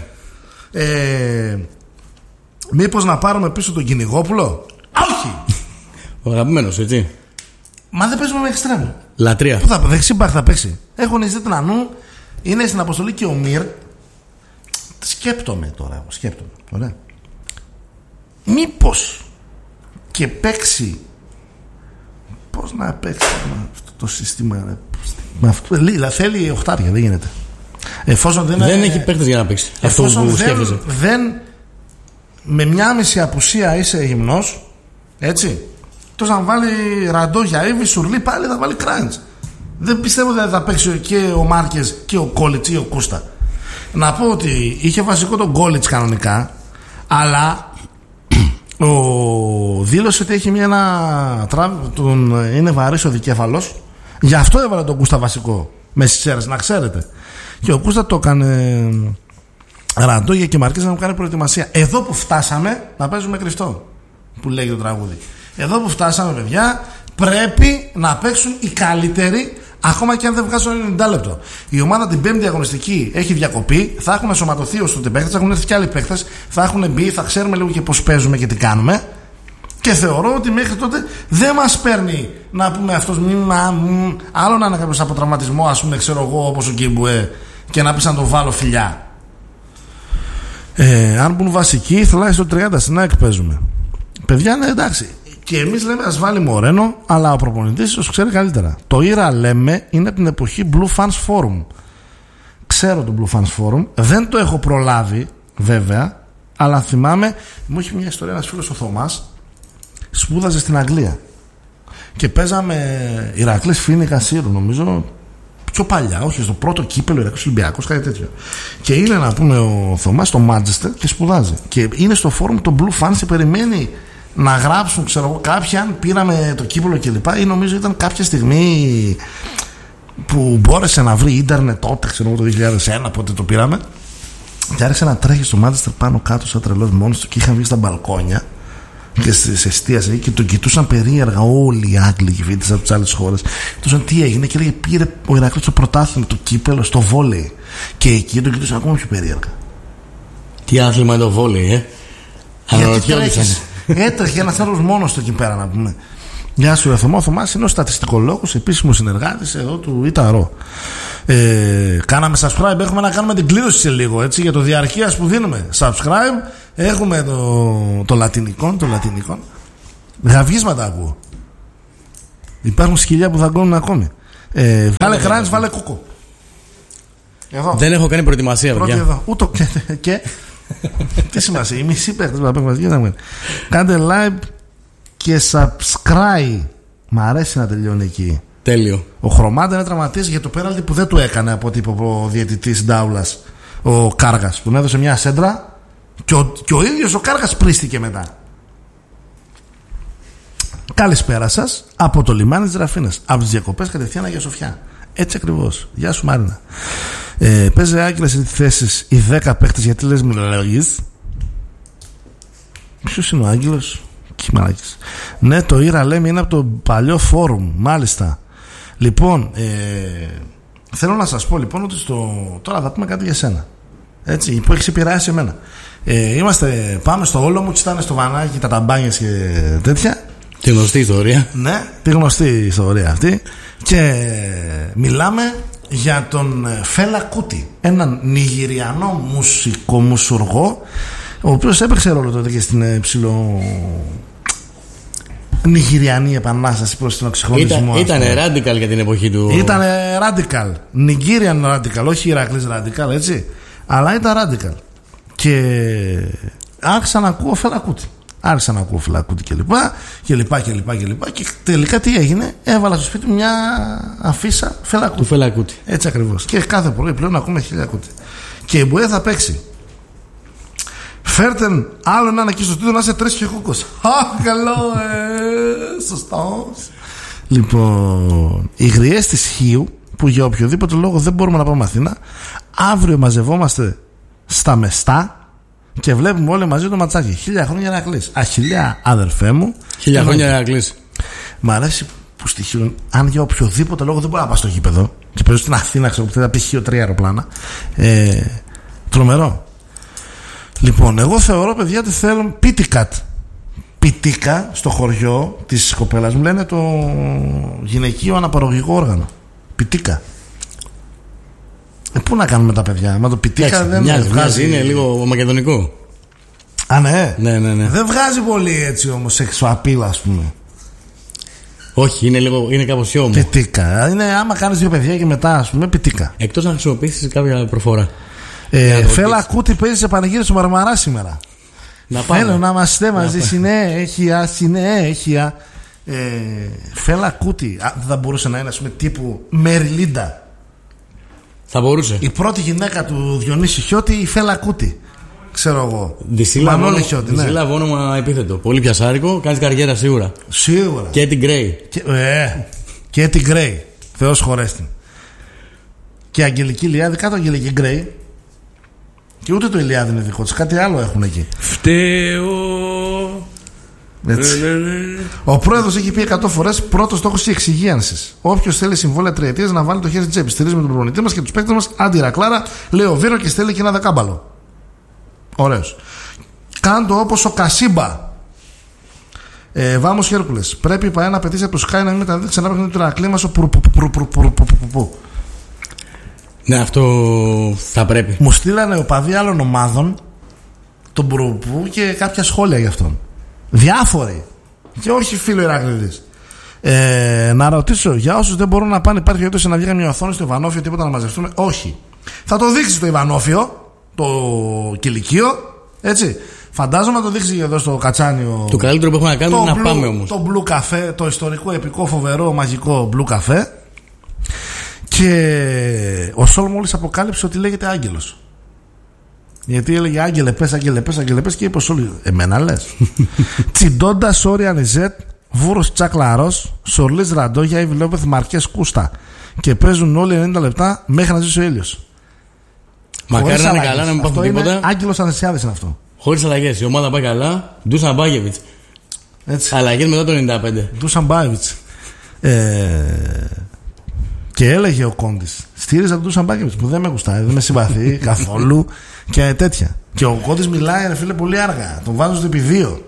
Μήπως να πάρουμε πίσω τον Κυνηγόπουλο? Όχι. Ο αγαπημένος, έτσι. Μα δεν παίζουμε με εξτρέμου. Λατρεία. Πού θα δεξιμπάκ θα παίξει? Έχουν ζητήσει νου. Είναι στην αποστολή και ο Μυρ. Σκέπτομαι τώρα. Ωραία. Μήπως και παίξει. Πώς να παίξει αυτό το σύστημα με αυτό? Θέλει οχτάρια, δεν γίνεται. Εφόσον δεν έχει παίκτες για να παίξει. Αυτό που σκέφτεσαι. Με μια μισή απουσία είσαι γυμνός, έτσι. Τόσο να βάλει Ραντόγια, Ήβη, Σουρλί, πάλι θα βάλει Γκράινς. Δεν πιστεύω ότι θα παίξει και ο Μάρκες και ο Κόλιτς ή ο Κούστα. Να πω ότι είχε βασικό τον Κόλιτς κανονικά, αλλά δήλωσε ότι έχει είναι βαρύς ο δικέφαλος. Γι' αυτό έβαλε τον Κούστα βασικό με στις αίρες, να ξέρετε. Και ο Κούστα το έκανε Ραντόγια και Μαρκές να μου κάνει προετοιμασία. Εδώ που φτάσαμε να παίζουμε κρυφτό, που λέγει το τραγούδι. Εδώ που φτάσαμε, παιδιά, πρέπει να παίξουν οι καλύτεροι, ακόμα και αν δεν βγάζουν 90 λεπτό. Η ομάδα την πέμπτη αγωνιστική έχει διακοπή, θα έχουν σωματωθεί ως τότε παίκτες, θα έχουν έρθει και άλλοι παίκτες, θα έχουν μπει, θα ξέρουμε λίγο και πώς παίζουμε και τι κάνουμε. Και θεωρώ ότι μέχρι τότε δεν μας παίρνει να πούμε αυτός άλλο να είναι κάποιος από τραυματισμό, ας πούμε, ξέρω εγώ, όπως ο Κιμπουέ, και να πεις να το βάλω φιλιά. Αν μπουν βασικοί, τουλάχιστον 30 στην ΑΕΚ παίζουμε. Παιδιά, ναι, εντάξει. Και εμείς λέμε ας βάλει Μορένο, αλλά ο προπονητής ίσως ξέρει καλύτερα. Το Ήρα λέμε είναι από την εποχή Blue Fans Forum. Ξέρω το Blue Fans Forum, δεν το έχω προλάβει βέβαια, αλλά θυμάμαι, μου είχε μια ιστορία ένας φίλος ο Θωμάς, σπούδαζε στην Αγγλία και παίζαμε Ηρακλής Φίνικα Σύρου, νομίζω πιο παλιά, όχι στο πρώτο κύπελο Ηρακλής Ολυμπιακός, κάτι τέτοιο. Και είναι να πούμε ο Θωμάς στο Μάντσεστερ και σπουδάζει. Και είναι στο φόρουμ το Blue Fans και περιμένει να γράψουν, ξέρω εγώ, κάποιοι αν πήραμε το κύπελο κλπ. Ή νομίζω ήταν κάποια στιγμή που μπόρεσε να βρει ίντερνετ τότε, ξέρω εγώ, το 2001, πότε το πήραμε. Και άρχισε να τρέχει στο Μάντσεστερ πάνω κάτω σαν τρελός μόνος του και είχαν βγει στα μπαλκόνια και στις εστίασεις και τον κοιτούσαν περίεργα όλοι οι Άγγλοι και φοιτητές από τις άλλες χώρες. Κοιτούσαν τι έγινε και έλεγε πήρε ο Ηρακλής το πρωτάθλημα, το κύπελο στο βόλεϊ. Και εκεί τον κοιτούσαν ακόμα πιο περίεργα. Τι άθλημα είναι το βόλεϊ, αναρωτιόντουσαν. Έτρεχε ένας άλλος μόνος του εκεί πέρα να πούμε. Γεια σου, Θωμά. Ο Θωμάς είναι ο στατιστικολόγος, επίσημος συνεργάτης εδώ του Ιταρό. Κάναμε subscribe, έχουμε να κάνουμε την κλήρωση σε λίγο, έτσι, για το διαρκείας που δίνουμε. Subscribe, έχουμε το λατινικό. Γαυγίσματα ακούω. Υπάρχουν σκυλιά που δαγκώνουν ακόμη. Βάλε Γκράινς, βάλε Κούκο. Εδώ. Δεν έχω κάνει προετοιμασία, παιδιά. Ούτω και τι σημασία, η μισή παίχτες μας. Κάντε like και subscribe. Μ' αρέσει να τελειώνει εκεί. Τέλειο. Ο Χρωμάντα είναι τραυματίας για το πέναλτι που δεν του έκανε από τύπο ο διαιτητής Ντάουλας, ο Κάργας, που έδωσε μια σέντρα και ο ίδιος ο Κάργας πρίστηκε μετά. Καλησπέρα σας από το λιμάνι της Ραφίνας. Από τις διακοπές κατευθείαν Αγία Σοφιά. Έτσι ακριβώς. Γεια σου Μάρινα. Παίζει Άγγελα σε θέσεις οι 10 παίχτες, γιατί λες μιλαγείς. Ποιος είναι ο Άγγελος? Κιμαράκης. Ναι, το Ήρα λέμε είναι από το παλιό φόρουμ. Μάλιστα. Λοιπόν, θέλω να σας πω λοιπόν ότι τώρα θα πούμε κάτι για σένα. Έτσι, που έχεις επηρεάσει εμένα. Πάμε στο Όλωμο και ήταν στο βανάκι, τα ταμπάνιες και τέτοια. Τη γνωστή ιστορία. Ναι, τη γνωστή ιστορία αυτή. Και μιλάμε για τον Φέλα Κούτι, έναν Νιγηριανό μουσουργό, ο οποίος έπαιξε ρόλο τότε και στην Νιγηριανή επανάσταση προς τον εξυγχρονισμό. Ήταν radical για την εποχή του. Ήταν radical. Nigerian radical, όχι Ηρακλής radical, έτσι. Αλλά ήταν radical. Και άρχισα να ακούω Φέλα Κούτι. Άρχισα να ακούω Φέλα Κούτι κλπ. Και τελικά τι έγινε? Έβαλα στο σπίτι μια αφίσα Φέλα Κούτι. Του Φέλα Κούτι. Έτσι ακριβώς. Και κάθε πρωί πλέον ακούμε Φέλα Κούτι. Και η Μπουέ θα παίξει. Φέρτε άλλο έναν εκεί στο στούντιο να είσαι 3 και κούκος. Α, καλό, σωστός. Λοιπόν, οι γριές της Χίου, που για οποιοδήποτε λόγο δεν μπορούμε να πάμε Αθήνα, αύριο μαζευόμαστε στα Μεστά και βλέπουμε όλοι μαζί το ματσάκι. 1000 χρόνια Ηρακλής. Αχιλλέα, αδερφέ μου. 1000 χρόνια Ηρακλής. Μ' αρέσει που στη Χίου, αν για οποιοδήποτε λόγο δεν μπορεί να πάει στο γήπεδο, και παίζω στην Αθήνα, ξέρω που θέλει να πει Χίου 3 αεροπλάνα. Τρομερό. Λοιπόν, εγώ θεωρώ, παιδιά, ότι θέλω πίτικατ. Πιτίκα στο χωριό της κοπέλας μου λένε το γυναικείο αναπαραγωγικό όργανο. Πιτίκα. Πού να κάνουμε τα παιδιά? Μα το πιτίκα δεν βγάζει. Είναι λίγο μακεδονικό. Α, ναι. Ναι. Δεν βγάζει πολύ έτσι όμως σεξουαπίλα, ας πούμε. Όχι, είναι κάπως πιο όμορφο. Πιτίκα. Είναι άμα κάνεις 2 παιδιά και μετά, ας πούμε, πιτίκα. Εκτός να χρησιμοποιήσεις κάποια προφορά. Φέλα Κούτι παίζει σε πανηγύρι στο Μαρμαρά σήμερα. Θέλω να είμαστε μαζί συνέχεια. Φέλα Κούτι. Δεν θα μπορούσε να είναι, ας πούμε, τύπου Μεριλίντα? Θα μπορούσε. Η πρώτη γυναίκα του Διονύση Χιώτη, η Φέλα Κούτι. Ξέρω εγώ. Δυσύλλαβο όνομα επίθετο. Πολύ πιασάρικο, κάνεις καριέρα σίγουρα. Σίγουρα. Και την Γκρέι. Και την Γκρέι. Θεός χωρέστη. Και Αγγελική Λιάδη κάτω, Αγγελική Γκρέι. Και ούτε το Ηλιάδη είναι δικό της, κάτι άλλο έχουν εκεί. Φταίω. Έτσι. Ο πρόεδρος έχει πει 100 φορές: πρώτος στόχος της εξυγίανσης. Όποιος θέλει συμβόλαια 3 ετίες να βάλει το χέρι στην τσέπη. Στηρίζουμε τον προπονητή μας και τους παίκτες μας. Αντιρακλάρα, λέει ο Βίρο, και στέλνει και ένα δεκάμπαλο. Ωραίος. Κάντο όπως ο Κασίμπα. Βάμος Χέρκουλες. Πρέπει η ΠΑΕ να απαιτήσει από το Sky να μην μεταδίδει ξανά παιχνίδι του Ηρακλή μας. Ναι, αυτό θα πρέπει. Μου στείλανε οπαδοί άλλων ομάδων τον Προπού και κάποια σχόλια γι' αυτόν. Διάφοροι. Και όχι φίλο Ηρακλήδης. Να ρωτήσω, για όσους δεν μπορούν να πάνε, υπάρχει περίπτωση να βγει μια οθόνη στο Ιβανόφιο, τίποτα να μαζευτούμε? Όχι. Θα το δείξει το Ιβανόφιο, το κηλικείο, έτσι. Φαντάζομαι να το δείξει εδώ στο Κατσάνιο. Το καλύτερο που έχουμε να κάνουμε είναι να πάμε όμως. Το Blue Café, το ιστορικό, επικό, φοβερό, μαγικό Blue Café. Και ο Σόλ μόλις αποκάλυψε ότι λέγεται Άγγελος. Γιατί έλεγε Άγγελε πες και είπε ο Σόλ, εμένα λες? Τσιντόντα Σόρια Νιζέτ, Βούρος Τσακλαρός, Σορλής Ραντόγια, Ιβ Λόπεθ, Μαρκές Κούστα. Και παίζουν όλοι 90 λεπτά μέχρι να ζήσει ο ήλιος. Μακάρι να είναι καλά, να μην πάθουν τίποτα. Άγγελος Ανεσιάδης είναι αυτό. Χωρίς αλλαγές, η ομάδα πάει καλά. Ντούσαν Μπάγεβιτς. Αλλαγές μετά το 95. Ντούσαν Μπάγεβιτς. Και έλεγε ο Κόντης, στήριζα τον Ντούσαν Μπάγεβιτς που δεν με γουστάει, δεν με συμπαθεί καθόλου και τέτοια. Και ο Κόντης μιλάει, ρε φίλε, πολύ αργά. Τον βάζω στο επί 2.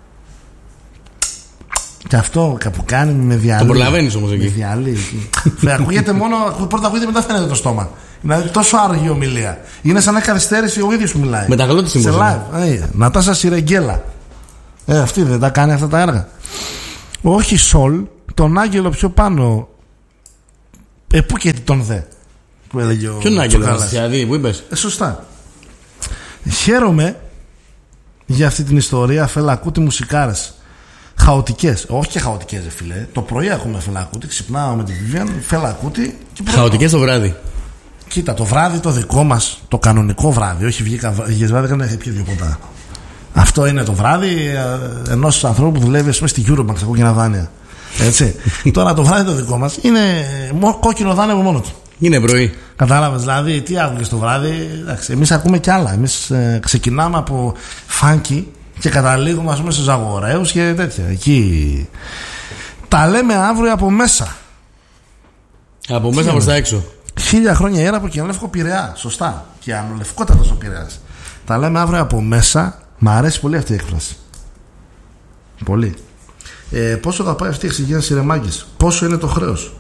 Και αυτό που κάνει με διαλύει. Το προλαβαίνεις όμως εκεί. Με διαλύει. Ακούγεται μόνο, πρώτα ακούγεται, μετά φαίνεται το στόμα. Είναι τόσο άργη η ομιλία. Είναι σαν να καθυστέρηση ο ίδιος που μιλάει. Με τα γλώτη σε live. Νατάσα Σιρεγγέλα. Αυτή δεν τα κάνει αυτά τα έργα. Όχι Σολ, τον Άγγελο πιο πάνω. Πού και τον δε. Που έλεγε ο. Ποιον Άγγελο, Ανεσιάδη, που είπες? Σωστά. Χαίρομαι για αυτή την ιστορία. Φέλα Κούτι μουσικάρες. Χαοτικές. Όχι και χαοτικές, φίλε. Το πρωί έχουμε Φέλα Κούτι. Ξυπνάω με τη Βιβιάν. Φέλα Κούτι. Χαοτικές το βράδυ. Κοίτα, το βράδυ το δικό μας, το κανονικό βράδυ. Όχι βγήκα βράδυ, δεν έχει πιει 2 ποτά. Αυτό είναι το βράδυ ενός ανθρώπου που δουλεύει στη Eurobank στα κόκκινα δάνεια. Έτσι. Τώρα το βράδυ το δικό μας είναι κόκκινο δάνειο μόνο του. Είναι πρωί. Κατάλαβες, δηλαδή, τι άκουγες το βράδυ. Εμείς ακούμε κι άλλα. Εμείς ξεκινάμε από φάνκι και καταλήγουμε, ας πούμε, σε Ζαγοραίους και τέτοια. Εκεί. Τα λέμε αύριο από μέσα. Από μέσα προς τα έξω. 1000 χρόνια η έρα από Κιανολεύκο Πειραιά. Σωστά. Κιανολευκότατος ο Πειραιάς. Τα λέμε αύριο από μέσα. Μ' αρέσει πολύ αυτή η έκφραση. Πολύ. Πόσο θα πάει αυτή η εξυγίανση, ρε μάγκες? Πόσο είναι το χρέος?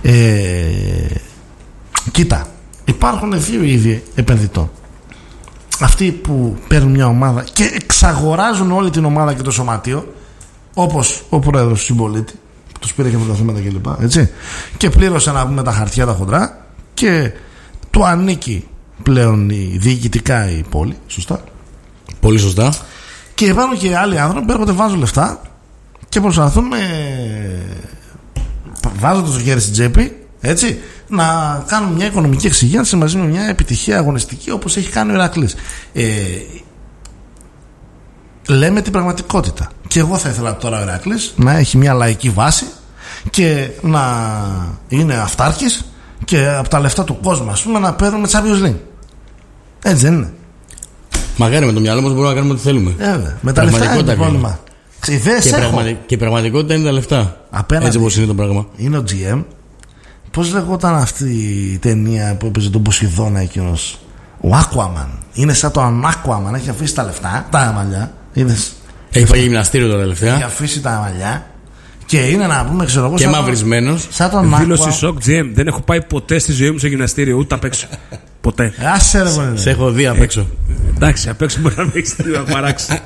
Κοίτα, υπάρχουν δύο είδη επενδυτών. Αυτοί που παίρνουν μια ομάδα και εξαγοράζουν όλη την ομάδα και το σωματείο, όπως ο πρόεδρος του Συμπολίτη που τους πήρε και πρωταθλήματα κλπ. Έτσι. Και πλήρωσε, να πούμε, τα χαρτιά τα χοντρά και του ανήκει πλέον διοικητικά η πόλη. Σωστά. Πολύ σωστά. Και υπάρχουν και άλλοι άνθρωποι που έρχονται, βάζουν λεφτά και προσπαθούν βάζοντας το χέρι στην τσέπη, έτσι, να κάνουν μια οικονομική εξυγίανση μαζί με μια επιτυχία αγωνιστική, όπως έχει κάνει ο Ηρακλής. Λέμε την πραγματικότητα. Και εγώ θα ήθελα τώρα ο Ηρακλής να έχει μια λαϊκή βάση και να είναι αυτάρκης και από τα λεφτά του κόσμου, ας πούμε, να παίρνουμε Champions League. Έτσι δεν είναι? Μακάρι, με το μυαλό μας μπορούμε να κάνουμε ό,τι θέλουμε. Με τα λεφτά είναι το πρόβλημα. Και πραγματικότητα είναι τα λεφτά. Απέναντι, έτσι όπως είναι το πράγμα. Είναι ο GM. Πώς λεγόταν αυτή η ταινία που έπαιζε τον Ποσειδώνα εκείνος? Ο Aquaman. Είναι σαν το Aquaman. Έχει αφήσει τα λεφτά, τα μαλλιά. Είδες? Έχει πάει γυμναστήριο τώρα τελευταία. Έχει αφήσει τα μαλλιά. Και είναι, να πούμε, ξέρω εγώ. Και μαυρισμένος. Σαν τον Δήλωση σοκ GM. Δεν έχω πάει ποτέ στη ζωή μου σε γυμναστήριο, ούτε απ' έξω. Ποτέ. Άσε ρε μπορεί. Σε έχω δει απ' έξω. Εντάξει, απ' έξω μπορεί να με έχεις δει να παράξει.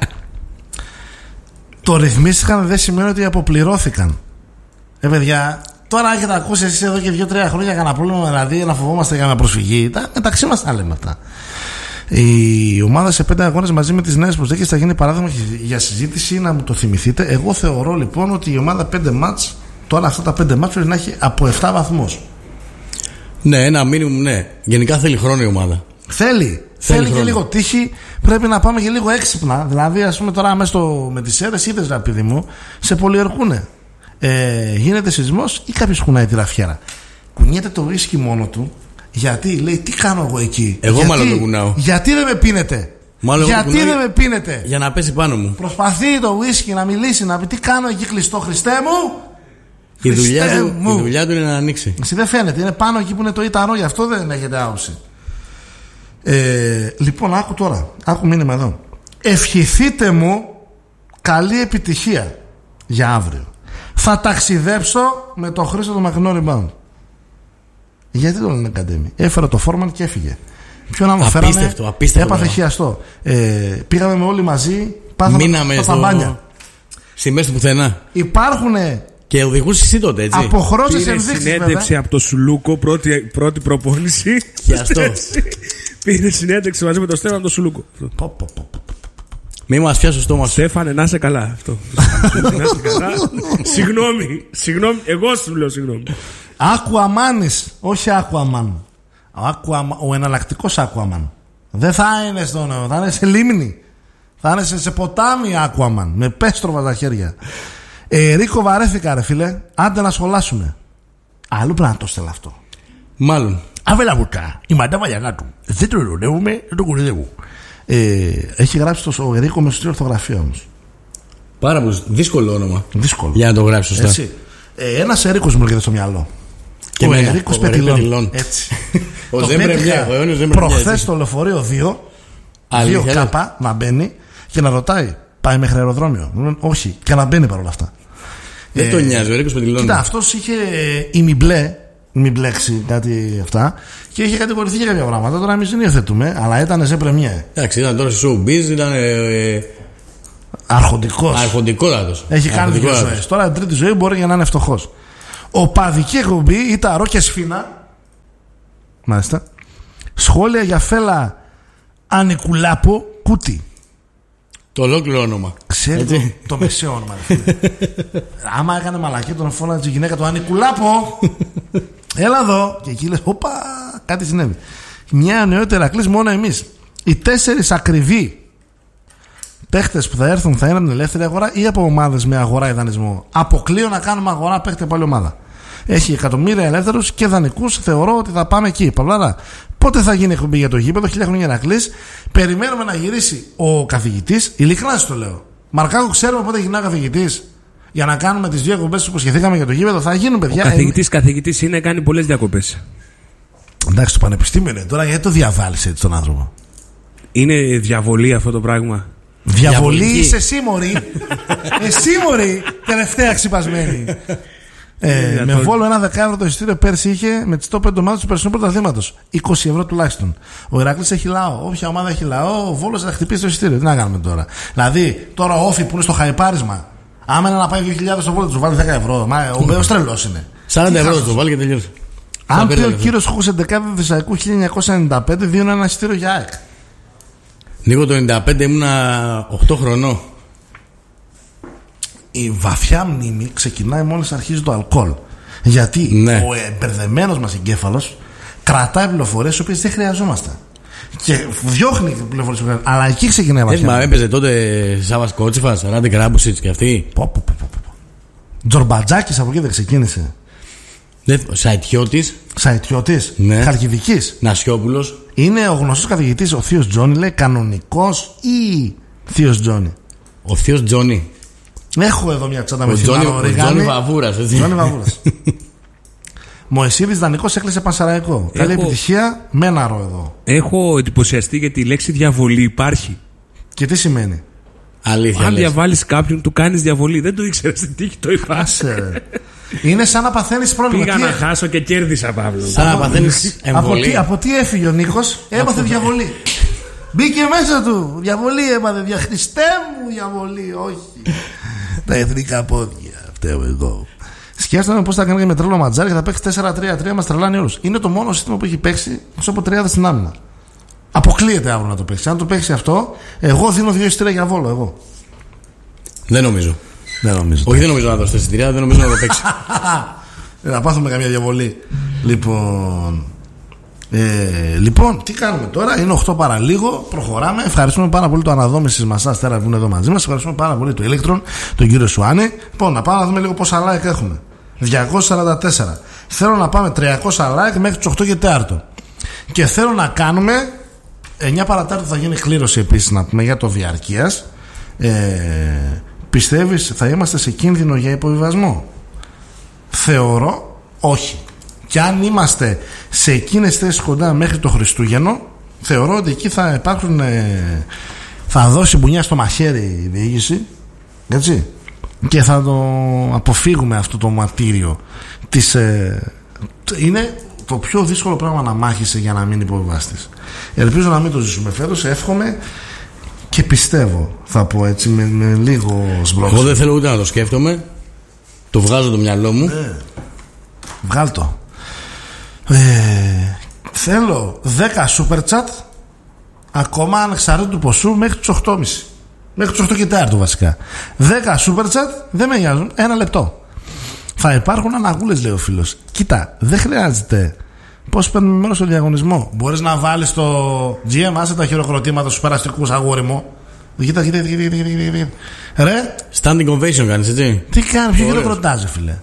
Το ρυθμίστηκαν δεν σημαίνει ότι αποπληρώθηκαν. Παιδιά, τώρα έχετε ακούσει εσείς εδώ και 2-3 χρόνια κανένα πρόβλημα, δηλαδή να φοβόμαστε για μια προσφυγή. Μεταξύ μας τα λέμε αυτά. Η ομάδα σε 5 αγώνες μαζί με τις νέες προσδοκίες θα γίνει παράδειγμα για συζήτηση, να μου το θυμηθείτε. Εγώ θεωρώ λοιπόν ότι η ομάδα 5 μάτς, τώρα αυτά τα 5 μάτς πρέπει να έχει από 7 βαθμούς. Ναι, ένα μίνιμουμ, ναι. Γενικά θέλει χρόνο η ομάδα. Θέλει και λίγο τύχη. Πρέπει να πάμε και λίγο έξυπνα. Δηλαδή, ας πούμε, τώρα με τις αίρες, είδες, ρε παιδί μου, σε πολιορκούνε. Γίνεται σεισμός ή κάποιος κουνάει τη ραφιέρα. Κουνιέται το ουίσκι μόνο του. Γιατί λέει, τι κάνω εγώ εκεί? Μάλλον το κουνάω. Γιατί δεν με πίνετε? Γιατί δεν με πίνετε? Για να πέσει πάνω μου. Προσπαθεί το ουίσκι να μιλήσει, να πει τι κάνω εκεί κλειστό, Χριστέ μου. Η δουλειά του είναι να ανοίξει. Εσύ δεν φαίνεται, είναι πάνω εκεί που είναι το ήταρο, γι' αυτό δεν έχετε άποψη. Λοιπόν, άκου τώρα. Άκου μήνυμα εδώ. Ευχηθείτε μου καλή επιτυχία για αύριο. Θα ταξιδέψω με τον Χρήστο το μακρινό rebound. Γιατί το λένε Academy? Έφερα το φόρμαν και έφυγε. Ποιον άλλο φέρανε? Απίστευτο. Έπαθε χιαστό. Πήγαμε με όλοι μαζί. Πάθαμε τα μπάνια. Στη μέση του πουθενά. Υπάρχουνε. Και οδηγούσε εσύ τότε, έτσι. Αποχρώσεις ενδείξεις. Συνέντευξη από το Σουλούκο, πρώτη προπόνηση. Χιαστό. Πήρε συνέντευξη μαζί με τον Στέφανο τον Σουλούκο. Μη μας πιάσει το στόμα. Στέφανε, να είσαι καλά. Αυτό. Να είσαι καλά. Συγγνώμη, εγώ σου λέω συγγνώμη. Aquaman, όχι Aquaman. Ο εναλλακτικός Aquaman. Δεν θα είναι στο νέο, θα είναι σε λίμνη. Θα είναι σε ποτάμι Aquaman. Με πέστροβα τα χέρια. Ρίκο, βαρέθηκα, ρε φίλε. Άντε να σχολάσουμε. Αλλού πρέπει να το στέλνω αυτό. Μάλλον. Αβέλα βουρκά, η μαντάβα για του. Δεν το ειρωνεύουμε, δεν το κουρδεύω. Έχει γράψει το Ρίκο με σωστή ορθογραφία όμως. Πάρα πολύ δύσκολο όνομα. Δύσκολο. Για να το γράψει σωστά. Ένας Ερίκος μου έρχεται στο μυαλό. Και ο Ερίκος Πετιλών. Έτσι. Ο Ζέμπρεμιά. Προχθές στο λεωφορείο 2 κάπα να μπαίνει και να ρωτάει, πάει μέχρι αεροδρόμιο? Όχι, και να μπαίνει παρόλα αυτά. Δεν τον νοιάζει ο Ερίκος Πετιλών. Κοίτα, αυτός είχε μη μπλέξει κάτι αυτά και είχε κατηγορηθεί για κάποια πράγματα. Τώρα εμείς δεν υιοθετούμε, αλλά ήταν Ζέμπρεμιά. Εντάξει, ήταν τώρα σε showbiz, ήταν. Αρχοντικότατος. Έχει κάνει 2 ζωές. Τώρα την τρίτη ζωή μπορεί για να είναι φτωχός. Οπαδική εκπομπή ήταν Ρο και Σφίνα. Μάλιστα. Σχόλια για Φέλα Ανικουλάπο Κούτι. Το ολόκληρο όνομα. Ξέρει το μεσαίο όνομα. Άμα έκανε μαλακή, τον φώναζε η γυναίκα του Ανικουλάπο. Έλα εδώ. Και εκεί λες, όπα, κάτι συνέβη. Μια νεότερη Ηρακλής μόνο εμείς. Οι 4 ακριβοί παίχτες που θα έρθουν θα είναι από την ελεύθερη αγορά ή από ομάδες με αγορά ή δανεισμό? Αποκλείω να κάνουμε αγορά παίχτη από άλλη ομάδα. Έχει εκατομμύρια ελεύθερους και δανεικούς. Θεωρώ ότι θα πάμε εκεί. Παυλάρα, πότε θα γίνει εκπομπή για το γήπεδο? 1000 χρόνια να κλείσει. Περιμένουμε να γυρίσει ο καθηγητής. Ειλικρινά σου το λέω. Μαρκάκο, ξέρουμε πότε γυρνά ο καθηγητής για να κάνουμε τις 2 εκπομπές που υποσχεθήκαμε για το γήπεδο? Θα γίνουν, παιδιά. Καθηγητής είναι, κάνει πολλές διακοπές. Εντάξει, το πανεπιστήμιο είναι τώρα, γιατί το διαβάλεις έτσι τον άνθρωπο? Είναι διαβολή αυτό το πράγμα. Διαβολή είσαι εσύ, μωρή. Εσύ, μωρή, τελευταία ξυπασμένη. Με Βόλο ένα δεκάευρο το εισιτήριο πέρσι είχε με τις top 5 ομάδες του περσινού πρωταθλήματος. 20 ευρώ τουλάχιστον. Ο Ηράκλης έχει λαό. Όποια ομάδα έχει λαό, ο Βόλος θα χτυπήσει το εισιτήριο. Τι να κάνουμε τώρα? Δηλαδή, τώρα ο Όφη που είναι στο χαϊπάρισμα, άμα είναι να πάει 2.000 στο Βόλο, του βάλει 10 ευρώ. Ο Μπέος τρελός είναι. 40 ευρώ του βάλει και τελειώσει. Αν πει ο κύριος Χούκος 11 Δυσσαϊκού 1995, δίνουν ένα εισιτήριο για ΑΕΚ. Νίκο, το 95 ήμουνα 8 χρονών. Η βαθιά μνήμη ξεκινάει μόλις αρχίζει το αλκοόλ. Γιατί ο μπερδεμένος μας εγκέφαλος κρατάει πληροφορίες τις οποίες δεν χρειαζόμαστε. Και διώχνει πληροφορίες που χρειαζόμαστε. Αλλά εκεί ξεκινάει η βαθιά. Έπαιζε τότε Σάβας Κότσιφας, Ράντι Κράμπουσιτς και αυτοί. Τζορμπατζάκης από εκεί δεν ξεκίνησε? Σαϊτιώτης, ναι. Χαλκιδικής, Νασιόπουλος. Είναι ο γνωστός καθηγητής ο Θείος Τζόνι, λέει, κανονικός ή Θείος Τζόνι? Ο Θείος Τζόνι. Έχω εδώ μια τσάντα με Τζόνι Βαβούρας. Τζόνι Βαβούρας. Μωυσίδης δανεικός έκλεισε Πανσεραϊκό. Καλή επιτυχία, με ένα ρο εδώ. Έχω εντυπωσιαστεί γιατί η λέξη διαβολή υπάρχει. Και τι σημαίνει? Αλήθεια. Αν διαβάλεις κάποιον, του κάνεις διαβολή. Δεν το ήξερα στην τύχη, το είπα. Είναι σαν να παθαίνεις πρόβλημα. Πήγα να χάσω και κέρδισα, Παύλο. Σαν να παθαίνεις εμβολή. Από τι έφυγε ο Νίκος? Έμαθε διαβολή. Μπήκε μέσα του. Διαβολή έμαθε. Χριστέ μου, διαβολή. Όχι. Τα εθνικά πόδια. Φταίω εγώ. Σκέφτομαι πώς θα κάνει και με τρέλο ματζάρι και θα παίξει 4-3-3. Μας τρελάνει όλους. Είναι το μόνο σύστημα που έχει παίξει εκτός από τριάδες στην άμυνα. Αποκλείεται αύριο να το παίξει. Αν το παίξει αυτό, εγώ δίνω 2 εισιτήρια για Βόλο. Εγώ. Δεν νομίζω. Όχι, δεν νομίζω να δώσει εισιτήρια, δεν νομίζω να το παίξει. Να πάθουμε καμία διαβολή. Λοιπόν, τι κάνουμε τώρα? Είναι 8 παρά λίγο. Προχωράμε. Ευχαριστούμε πάρα πολύ το Αναδόμησης Μασάς Τέρα που είναι εδώ μαζί μας. Ευχαριστούμε πάρα πολύ το Electron, τον κύριο Σουάνη. Λοιπόν, να πάμε να δούμε λίγο πόσα like έχουμε. 244. Θέλω να πάμε 300 like μέχρι τις 8 και 4. Και θέλω να κάνουμε 9 παρατάρτο θα γίνει κλήρωση επίσης, να πούμε, για το διαρκείας. Πιστεύεις θα είμαστε σε κίνδυνο για υποβιβασμό? Θεωρώ όχι. Και αν είμαστε σε εκείνες θέσεις κοντά μέχρι το Χριστούγεννο, θεωρώ ότι εκεί θα υπάρχουν, θα δώσει μπουνιά στο μαχαίρι η διοίκηση, έτσι, και θα το αποφύγουμε αυτό το μαρτύριο της, είναι το πιο δύσκολο πράγμα να μάχεσαι για να μην υποβιβάσεις. Ελπίζω να μην το ζήσουμε φέτος. Εύχομαι και πιστεύω, θα πω έτσι με λίγο σμπρόξ. Εγώ δεν θέλω ούτε να το σκέφτομαι. Το βγάζω το μυαλό μου. Βγάλ' το. Θέλω 10 super chat ακόμα ανεξαρτήτου του ποσού μέχρι τους 8.30. Μέχρι τους 8 και 4 βασικά. 10 super chat δεν με νοιάζουν. 1 λεπτό. Θα υπάρχουν αναγούλες, λέει ο φίλος. Κοίτα, δεν χρειάζεται. Πώς παίρνουμε μέρος στο διαγωνισμό? Μπορείς να βάλεις το GM, άσε τα χειροκροτήματα στους περαστικούς, αγόρι μου. Κοίτα. Ρε. Standing ovation κάνεις, έτσι. Τι κάνει, ποιο χειροκροτάζει, φίλε?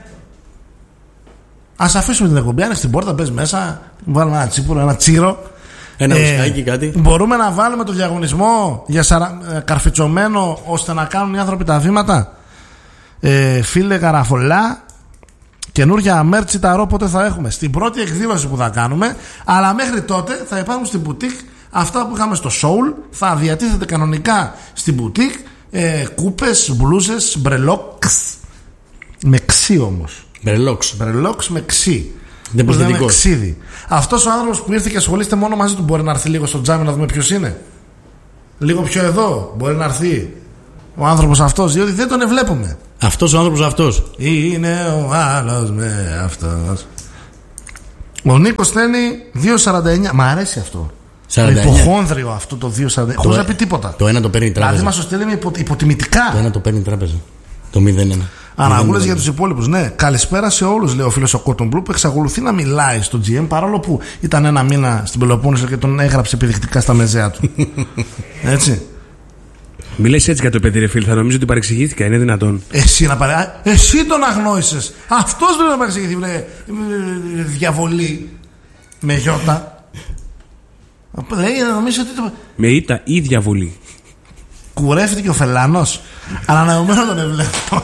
Ας αφήσουμε την εκπομπή, άνοιξε την πόρτα, μπες μέσα, βάλουμε ένα τσίπουρο, ένα τσίρο. Ένα μουσικάκι, κάτι. Μπορούμε να βάλουμε το διαγωνισμό για καρφιτσωμένο ώστε να κάνουν οι άνθρωποι τα βήματα. Φίλε Καραφολά, καινούργια μέρτσι ταρό πότε θα έχουμε? Στην πρώτη εκδήλωση που θα κάνουμε. Αλλά μέχρι τότε θα υπάρχουν στην boutique αυτά που είχαμε στο Soul. Θα διατίθεται κανονικά στην boutique. Κούπες, μπλούζες, μπρελόξ. Με ξύ όμως. Μπρελόξ με ξύ. Δεν προσθετικό. Αυτός ο άνθρωπος που ήρθε και ασχολείστε μόνο μαζί του, μπορεί να έρθει λίγο στο τζάμι να δούμε ποιος είναι? Λίγο πιο εδώ. Μπορεί να έρθει ο άνθρωπος αυτός, διότι δεν τον βλέπουμε. Αυτός ο άνθρωπος αυτός. Είναι ο άλλος με αυτός. Ο Νίκος στέλνει 2,49. Μ' αρέσει αυτό. 49. Υποχόνδριο αυτό το 2,49. Χωρίς να πει τίποτα. Το ένα το παίρνει η τράπεζα. Δηλαδή μας το στέλνει υποτιμητικά. Το ένα το παίρνει η τράπεζα. Το 0-1. Αναγούλες για τους υπόλοιπους. Ναι, καλησπέρα σε όλους, λέει ο φίλος ο Cotton Blue, που εξακολουθεί να μιλάει στο GM παρόλο που ήταν 1 μήνα στην Πελοπόννησο και τον έγραψε επιδεικτικά στα μεζέα του. Έτσι. Μη λες έτσι για το παιδί, ρε φίλε, θα νομίζω ότι παρεξηγήθηκα, είναι δυνατόν. Εσύ τον αγνόησες. Αυτός δεν να παρεξηγηθεί, διαβολή. Με γιώτα. Λέει να νομίζω ότι. Με ήττα ή διαβολή. Κουρεύτηκε ο Φελάνος. Ανανεωμένο τον ευλέπω.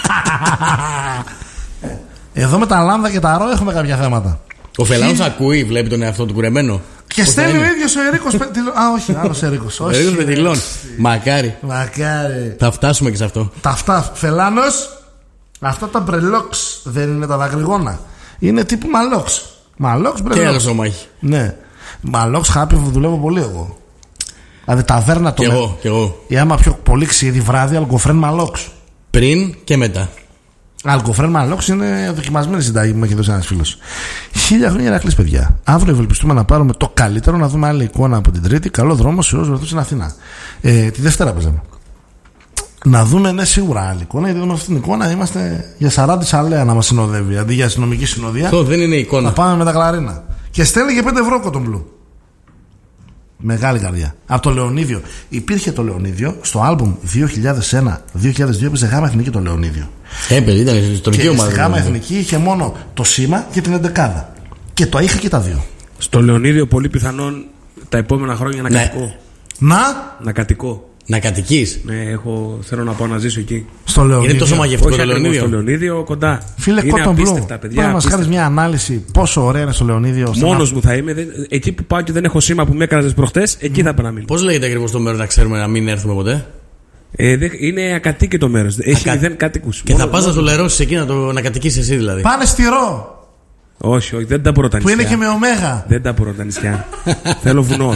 Εδώ με τα λάμδα και τα ρο έχουμε κάποια θέματα. Ο Φελάνος ακούει, βλέπει τον εαυτό του κουρεμένο. Και στέλνει ο ίδιος ο Ερίκος. Όχι, άλλος Ερίκος. Ο Ερίκος Πετιλών. Μακάρι. Θα φτάσουμε και σε αυτό. Φελάνος, αυτά τα μπρελόξ δεν είναι τα δακρυγόνα. Είναι τύπου μαλόξ. Μαλόξ μπρελόξ. Και άλλο σώμα έχει. Ναι. Μαλόξ χάπι που δουλεύω πολύ εγώ. Δηλαδή ταβέρνα το. Κι εγώ. Ή άμα πιο πολύ ξύδι βράδυ, αλκοφρέν μαλόξ. Πριν και μετά. Αλκοφρέν μαλόξ είναι δοκιμασμένη συνταγή που μου έχει δώσει ένας φίλος. 1000 χρόνια Ηρακλής, παιδιά. Αύριο ευελπιστούμε να πάρουμε το καλύτερο, να δούμε άλλη εικόνα από την Τρίτη. Καλό δρόμο σε όσους βρεθούν στην Αθήνα. Τη Δευτέρα παίζαμε. Να δούμε, ναι, σίγουρα άλλη εικόνα. Γιατί με αυτήν την εικόνα είμαστε για 40 σαλέα να μας συνοδεύει. Αντί για αστυνομική συνοδεία. Αυτό δεν είναι εικόνα. Να πάμε με τα κλαρίνα. Και στέλνει και 5 ευρώ κοτομπλού. Μεγάλη καρδιά. Από το Λεωνίδιο. Υπήρχε το Λεωνίδιο στο άλμπουμ 2001-2002 έπαιζε Γάμα Εθνική το Λεωνίδιο. Παιδί, ήταν ιστορική ομάδα. Στη Γάμα Εθνική είχε μόνο το σήμα και την 11. Και το είχα και τα δύο. Στο Λεωνίδιο πολύ πιθανόν τα επόμενα χρόνια να κατοικώ. Να κατοικώ. Να κατοικείς. Ναι, θέλω να πάω να ζήσω εκεί. Στο Λεωνίδιο. Είναι τόσο μαγευτικό το Λεωνίδιο. Στο Λεωνίδιο κοντά. Φίλε Cotton Blue, πρέπει να μας κάνεις μια ανάλυση πόσο ωραία είναι στο Λεωνίδιο. Μόνος μου θα είμαι. Εκεί που πάω και δεν έχω σήμα που με έκανες προχτές, εκεί θα πρέπει να μείνω. Πώς λέγεται ακριβώς το μέρος να ξέρουμε να μην έρθουμε ποτέ? Είναι ακατοίκητο μέρος. Έχει 0 κατοίκους. Και θα πας να το λερώσεις εκεί να κατοικήσεις εσύ δηλαδή? Πάνε στη Ρο. Όχι, δεν τα μπορώ τα νησιά. Που είναι και με ωμέγα. Δεν τα μπορώ τα νησιά. Θέλω βουνό.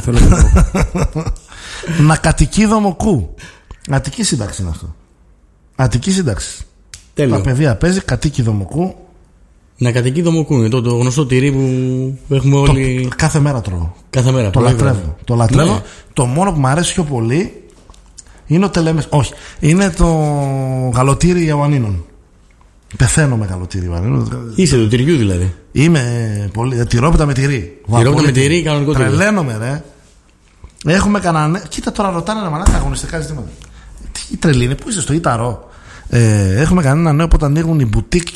Να κατοικεί Δομοκού. Αττική σύνταξη είναι αυτό. Αττική σύνταξη. Τέλειο. Τα παιδεία παίζει κατοίκη Δομοκού. Να κατοικεί Δομοκού. Είναι το γνωστό τυρί που έχουμε όλοι. Κάθε μέρα τρώω. Κάθε μέρα. Το λατρεύω. Το λατρεύω. Ναι. Το μόνο που μου αρέσει πιο πολύ είναι ο τελέμες. Όχι. Είναι το γαλοτήρι Ιωαννίνων. Πεθαίνω με γαλοτήρι Ιωαννίνων. Είσαι του τυριού δηλαδή. Είμαι πολύ. Τυρόπιτα με τυρί. Τυρόπιτα με τυρί, κανονικό τυρί. Τρελαίνομαι, ρε. Έχουμε κανένα. Κοίτα τώρα, ρωτάνε να μαλάκα αγωνιστικά ζητήματα. Τι τρελή είναι, πού είσαι στο Ιταρό? Έχουμε κανένα νέο που ανοίγουν οι μπουτίκ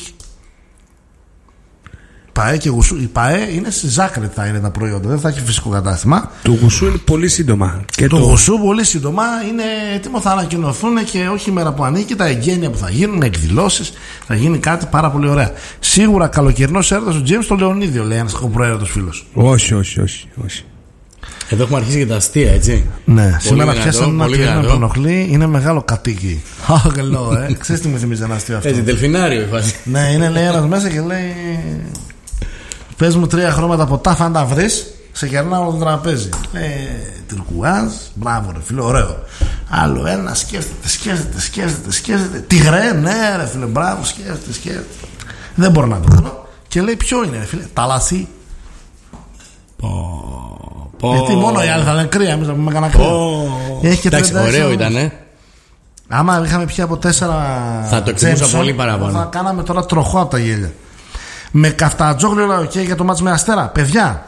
ΠΑΕ και Γουσού. Η ΠΑΕ είναι στη Ζάκρη, θα είναι τα προϊόντα, δεν θα έχει φυσικό κατάστημα. Το Γουσού είναι πολύ σύντομα. Και το Γουσού πολύ σύντομα είναι έτοιμο, θα ανακοινωθούν και όχι η μέρα που ανήκει, τα εγγένεια που θα γίνουν, εκδηλώσεις, θα γίνει κάτι πάρα πολύ ωραία. Σίγουρα καλοκαιρινός έρωτας ο Τζέιμς στο Λεωνίδιο, λέει ένας προαίρετος φίλος. Όχι. Εδώ έχουμε αρχίσει και τα αστεία, έτσι. Ναι, πολύ σήμερα πιάσαμε ένα κύριο που ενοχλεί, είναι μεγάλο κατοίκι. Αγγελό, ξέρεις τι μου θυμίζει ένα αστείο αυτό? Έτσι, δελφινάριο η φάση. Ναι, είναι λέει ένας μέσα και λέει: πες μου 3 χρώματα ποτά, αν τα βρεις, σε κερνάω το τραπέζι. Τυρκουάζ, μπράβο ρε φίλε, ωραίο. Άλλο ένα, σκέφτεται. Τιγρέ, ναι ρε φίλε, μπράβο, σκέφτεται. Δεν μπορώ να το πω. Και λέει: ποιο είναι ρε φίλε? Ταλασσί. Γιατί μόνο οι άλλοι θα λένε κρύα, εμείς θα πούμε κανένα κρύα. Εντάξει, ωραίο ήταν. Άμα είχαμε πια από 4 θα το εκτιμούσα πολύ παραπάνω. Θα κάναμε τώρα τροχό από τα γέλια. Με Καφτατζόγλιο λέω και για το μάτς με Αστέρα. Παιδιά,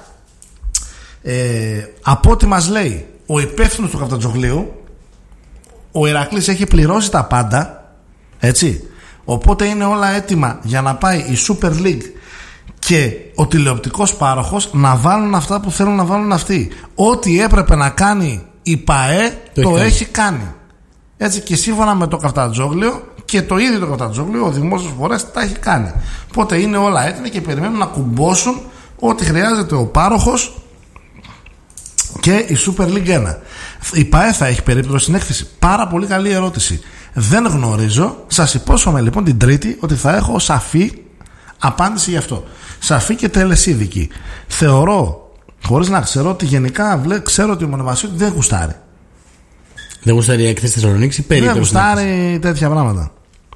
από ό,τι μας λέει ο υπεύθυνος του Καφτατζόγλιου, ο Ηρακλής έχει πληρώσει τα πάντα, έτσι. Οπότε είναι όλα έτοιμα για να πάει η Super League και ο τηλεοπτικός πάροχος να βάλουν αυτά που θέλουν να βάλουν αυτοί. Ό,τι έπρεπε να κάνει η ΠΑΕ το έχει κάνει. Έτσι, και σύμφωνα με το Καφτατζόγλιο και το ίδιο το Καφτατζόγλιο, ο δημόσιος φορέας τα έχει κάνει. Οπότε είναι όλα έτοιμα και περιμένουν να κουμπώσουν ό,τι χρειάζεται ο πάροχος και η Super League 1. Η ΠΑΕ θα έχει περίπτωση στην έκθεση? Πάρα πολύ καλή ερώτηση. Δεν γνωρίζω. Σας υπόσχομαι λοιπόν την Τρίτη ότι θα έχω σαφή απάντηση γι' αυτό. Σαφή και τελεσίδικη. Θεωρώ, χωρίς να ξέρω, ότι γενικά ξέρω ότι ο Μονεβασίου δεν γουστάρει. Δεν γουστάρει η έκθεση Θεσσαλονίκης ή περίπτωση? Δεν γουστάρει τέτοια πράγματα.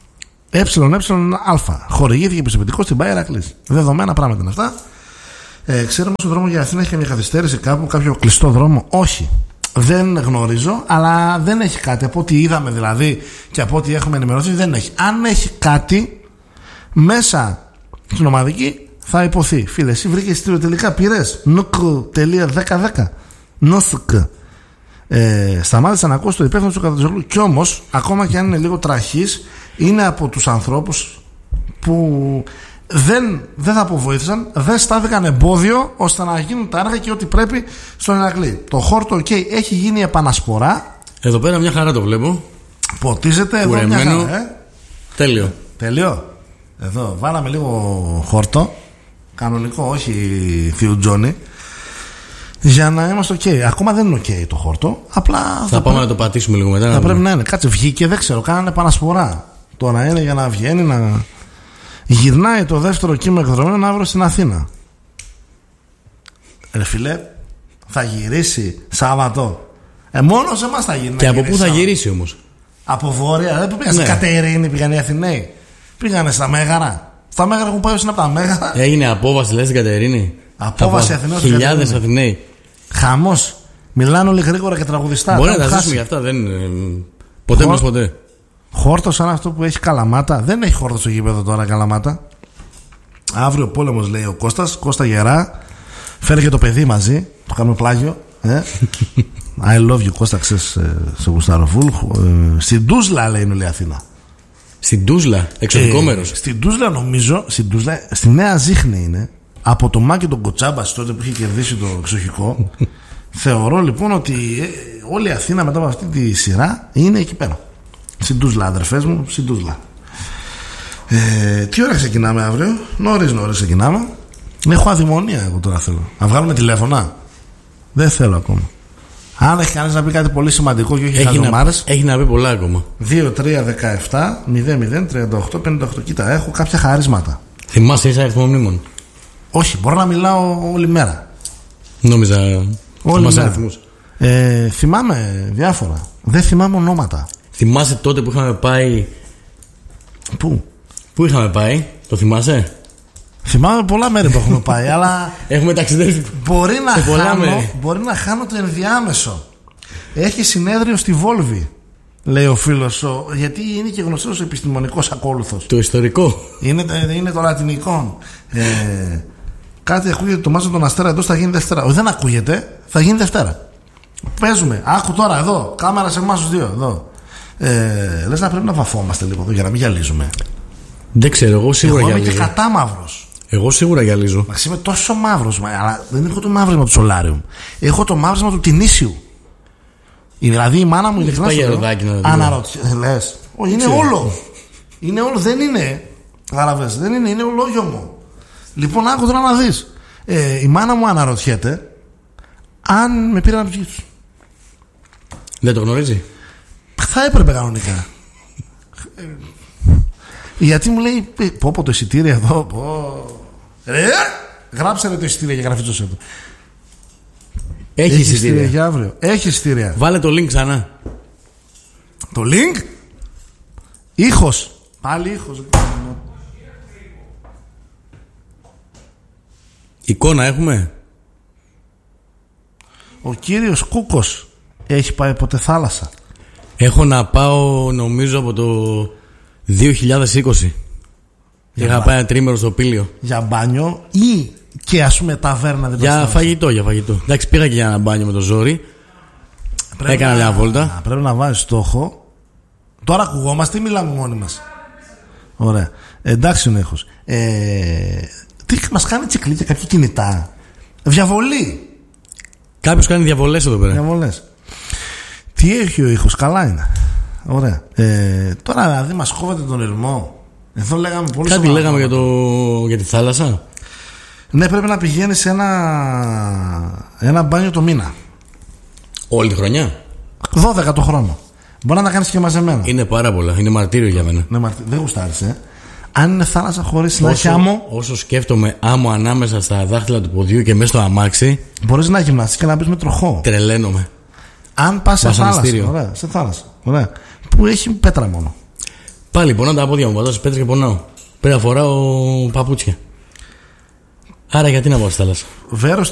Α. Χορηγήθηκε πιστοποιητικό στην ΠΑΕ Ηρακλής. Δεδομένα πράγματα είναι αυτά. Ξέρουμε στον δρόμο για Αθήνα έχει μια καθυστέρηση κάπου, κάποιο κλειστό δρόμο? Όχι. Δεν γνωρίζω, αλλά δεν έχει κάτι. Από ό,τι είδαμε δηλαδή και από ό,τι έχουμε ενημερωθεί, δεν έχει. Αν έχει κάτι μέσα στην ομαδική, θα υποθεί. Φίλε, εσύ βρήκε εισιτήριο τελικά, πήρες? Νουκ.1010. Νόσουκ. Σταμάτησε να ακούσει το υπεύθυνο του Καφτατζόγλου. Κι όμως, ακόμα και αν είναι λίγο τραχής, είναι από τους ανθρώπους που δεν θα αποβοήθησαν, δεν στάθηκαν εμπόδιο ώστε να γίνουν τα έργα και ό,τι πρέπει στον Ηρακλή. Το χόρτο, έχει γίνει επανασπορά. Εδώ πέρα μια χαρά το βλέπω. Ποτίζεται εδώ μια χαρά. Τέλειο. Εδώ βάλαμε λίγο χόρτο. Κανονικό, όχι θείου Τζόνι. Για να είμαστε ok. Ακόμα δεν είναι ok το χόρτο. Απλά θα πάμε να το πατήσουμε λίγο μετά. Θα πρέπει να είναι. Κάτσε, βγήκε, δεν ξέρω. Κάνανε επανασπορά. Τώρα είναι για να βγαίνει να. Γυρνάει το δεύτερο κύμα εκδρομών αύριο στην Αθήνα. Ρε φίλε, θα γυρίσει Σάββατο. Μόνο σε εμάς θα γυρίσει. Και από πού θα γυρίσει όμως? Από βόρεια. Δεν πήγανε στην Κατερίνη, πήγανε οι Αθηναίοι. Πήγανε στα Μέγαρα. Στα Μέγαρα έχουν πάει όσοι είναι από τα Μέγαρα. Έγινε απόβαση, λες, στην Κατερίνη. Απόβαση Αθηναίων. Χιλιάδες Αθηναίοι. Χαμός. Μιλάνε όλοι γρήγορα και τραγουδιστά. Μπορεί να τα ζήσουμε για αυτά. Ποτέ μας ποτέ. Χόρτο σαν αυτό που έχει Καλαμάτα. Δεν έχει χόρτο στο γήπεδο τώρα Καλαμάτα. Αύριο πόλεμος, λέει ο Κώστας. Κώστα γερά. Φέρε και το παιδί μαζί. Το κάνουμε πλάγιο. I love you, Κώστα, ξέρεις, σε γουστάρω φουλ. Στην Τούσλα, λέει, είναι η Αθήνα. Στην Τούσλα, εξωτικό μέρος. Στην Τούσλα, νομίζω. Στη Νέα Ζήχνη είναι. Από το Μάκη τον Κοτσάμπας τότε που είχε κερδίσει το εξοχικό. Θεωρώ λοιπόν ότι όλη η Αθήνα μετά από αυτή τη σειρά είναι εκεί πέρα. Στην Τούσλα, αδερφές μου, στην Τούσλα. Τι ώρα ξεκινάμε αύριο? Νωρίς ξεκινάμε. Έχω αδειμονία εγώ τώρα, θέλω να βγάλουμε τηλέφωνα. Δεν θέλω ακόμα. Αν έχει κανείς να πει κάτι πολύ σημαντικό και όχι χαζομάρες. Έχει να πει πολλά ακόμα. 2-3-17-00-38-58. Κοίτα, έχω κάποια χαρίσματα. Θυμάσαι είσαι αριθμό μνήμων? Όχι, μπορώ να μιλάω όλη μέρα. Νόμιζα θυμάσαι αριθμούς. Θυμάμαι διάφορα. Δεν θυμάμαι ονόματα. Θυμάσαι τότε που είχαμε πάει? Πού είχαμε πάει? Το θυμάσαι? Θυμάμαι πολλά μέρη που έχουμε πάει, αλλά έχουμε ταξιδέψει. Μπορεί να χάνω το ενδιάμεσο. Έχει συνέδριο στη Βόλβη, λέει ο φίλος, γιατί είναι και γνωστός επιστημονικός ακόλουθος. Το ιστορικό. Είναι το λατινικό. Κάτι ακούγεται το μάζο τον Αστέρα εντός, θα γίνει Δευτέρα. Όχι, δεν ακούγεται, θα γίνει Δευτέρα. Παίζουμε. Άκου τώρα εδώ, κάμερα σε εμάς τους δύο. Εδώ. Λες να πρέπει να βαφόμαστε λίγο εδώ για να μην γυαλίζουμε. Δεν ξέρω, εγώ σίγουρα γυαλίζω. Εγώ είμαι και κατά μαύρος. Εγώ σίγουρα γυαλίζω. Μα είμαι τόσο μαύρος, αλλά δεν έχω το μαύρισμα του Σολάριου. Έχω το μαύρισμα του Τινήσιου. Δηλαδή η μάνα μου ειλικρινά αναρωτιέται. Λες. Όχι, είναι όλο. Είναι όλο, δεν είναι. Καταλαβες, δεν είναι ολόγιο μου. Λοιπόν, άκου τώρα να δεις. Η μάνα μου αναρωτιέται αν με πήραν από τους γη. Δεν το γνωρίζει. Θα έπρεπε κανονικά. Γιατί μου λέει, πω το εισιτήριο εδώ, γράψε το εισιτήριο για γραφή του. Έχει εισιτήρια για αύριο. Έχει εισιτήρια. Βάλε το link ξανά. Το link? Ήχος. Πάλι ήχος. Εικόνα έχουμε? Ο κύριος Κούκος έχει πάει ποτέ θάλασσα? Έχω να πάω νομίζω από το 2020. Είχα πάει ένα τρίμερο στο Πήλιο. Για μπάνιο ή και ας πούμε ταβέρνα? Για φαγητό. Εντάξει, πήγα και για ένα μπάνιο με το ζόρι. Έκανα μια βόλτα. Πρέπει να βάζεις στόχο. Τώρα ακουγόμαστε ή μιλάμε μόνοι μας? Ωραία. Εντάξει ο ήχος. Τι μας κάνει τσικλί και κάποια κινητά? Διαβολή. Κάποιος κάνει διαβολές εδώ πέρα. Διαβολές. Τι έχει ο ήχος? Καλά είναι. Ωραία. Τώρα δηλαδή μας κόβεται τον ερμό. Εδώ λέγαμε πολύ. Κάτι λέγαμε για τη θάλασσα. Ναι, πρέπει να πηγαίνει σε ένα μπάνιο το μήνα. Όλη τη χρονιά? 12 το χρόνο. Μπορεί να τα κάνεις και μαζεμένα. Είναι πάρα πολλά. Είναι μαρτύριο για μένα. Δεν γουστάρεις, Αν είναι θάλασσα χωρίς να έχει άμμο. Όσο σκέφτομαι άμμο ανάμεσα στα δάχτυλα του ποδιού και μέσα στο αμάξι, μπορείς να γυμναστείς και να μπεις με τροχό. Τρελαίνομαι. Αν πας σε θάλασσα. Ωραία, σε θάλασσα. Ωραία. Που έχει πέτρα μόνο. Πάλι πονάω τα πόδια μου, πατάω σε πέτρα και πονάω. Πρέπει να φοράω παπούτσια. Άρα γιατί να πάω στη θάλασσα? Βέρος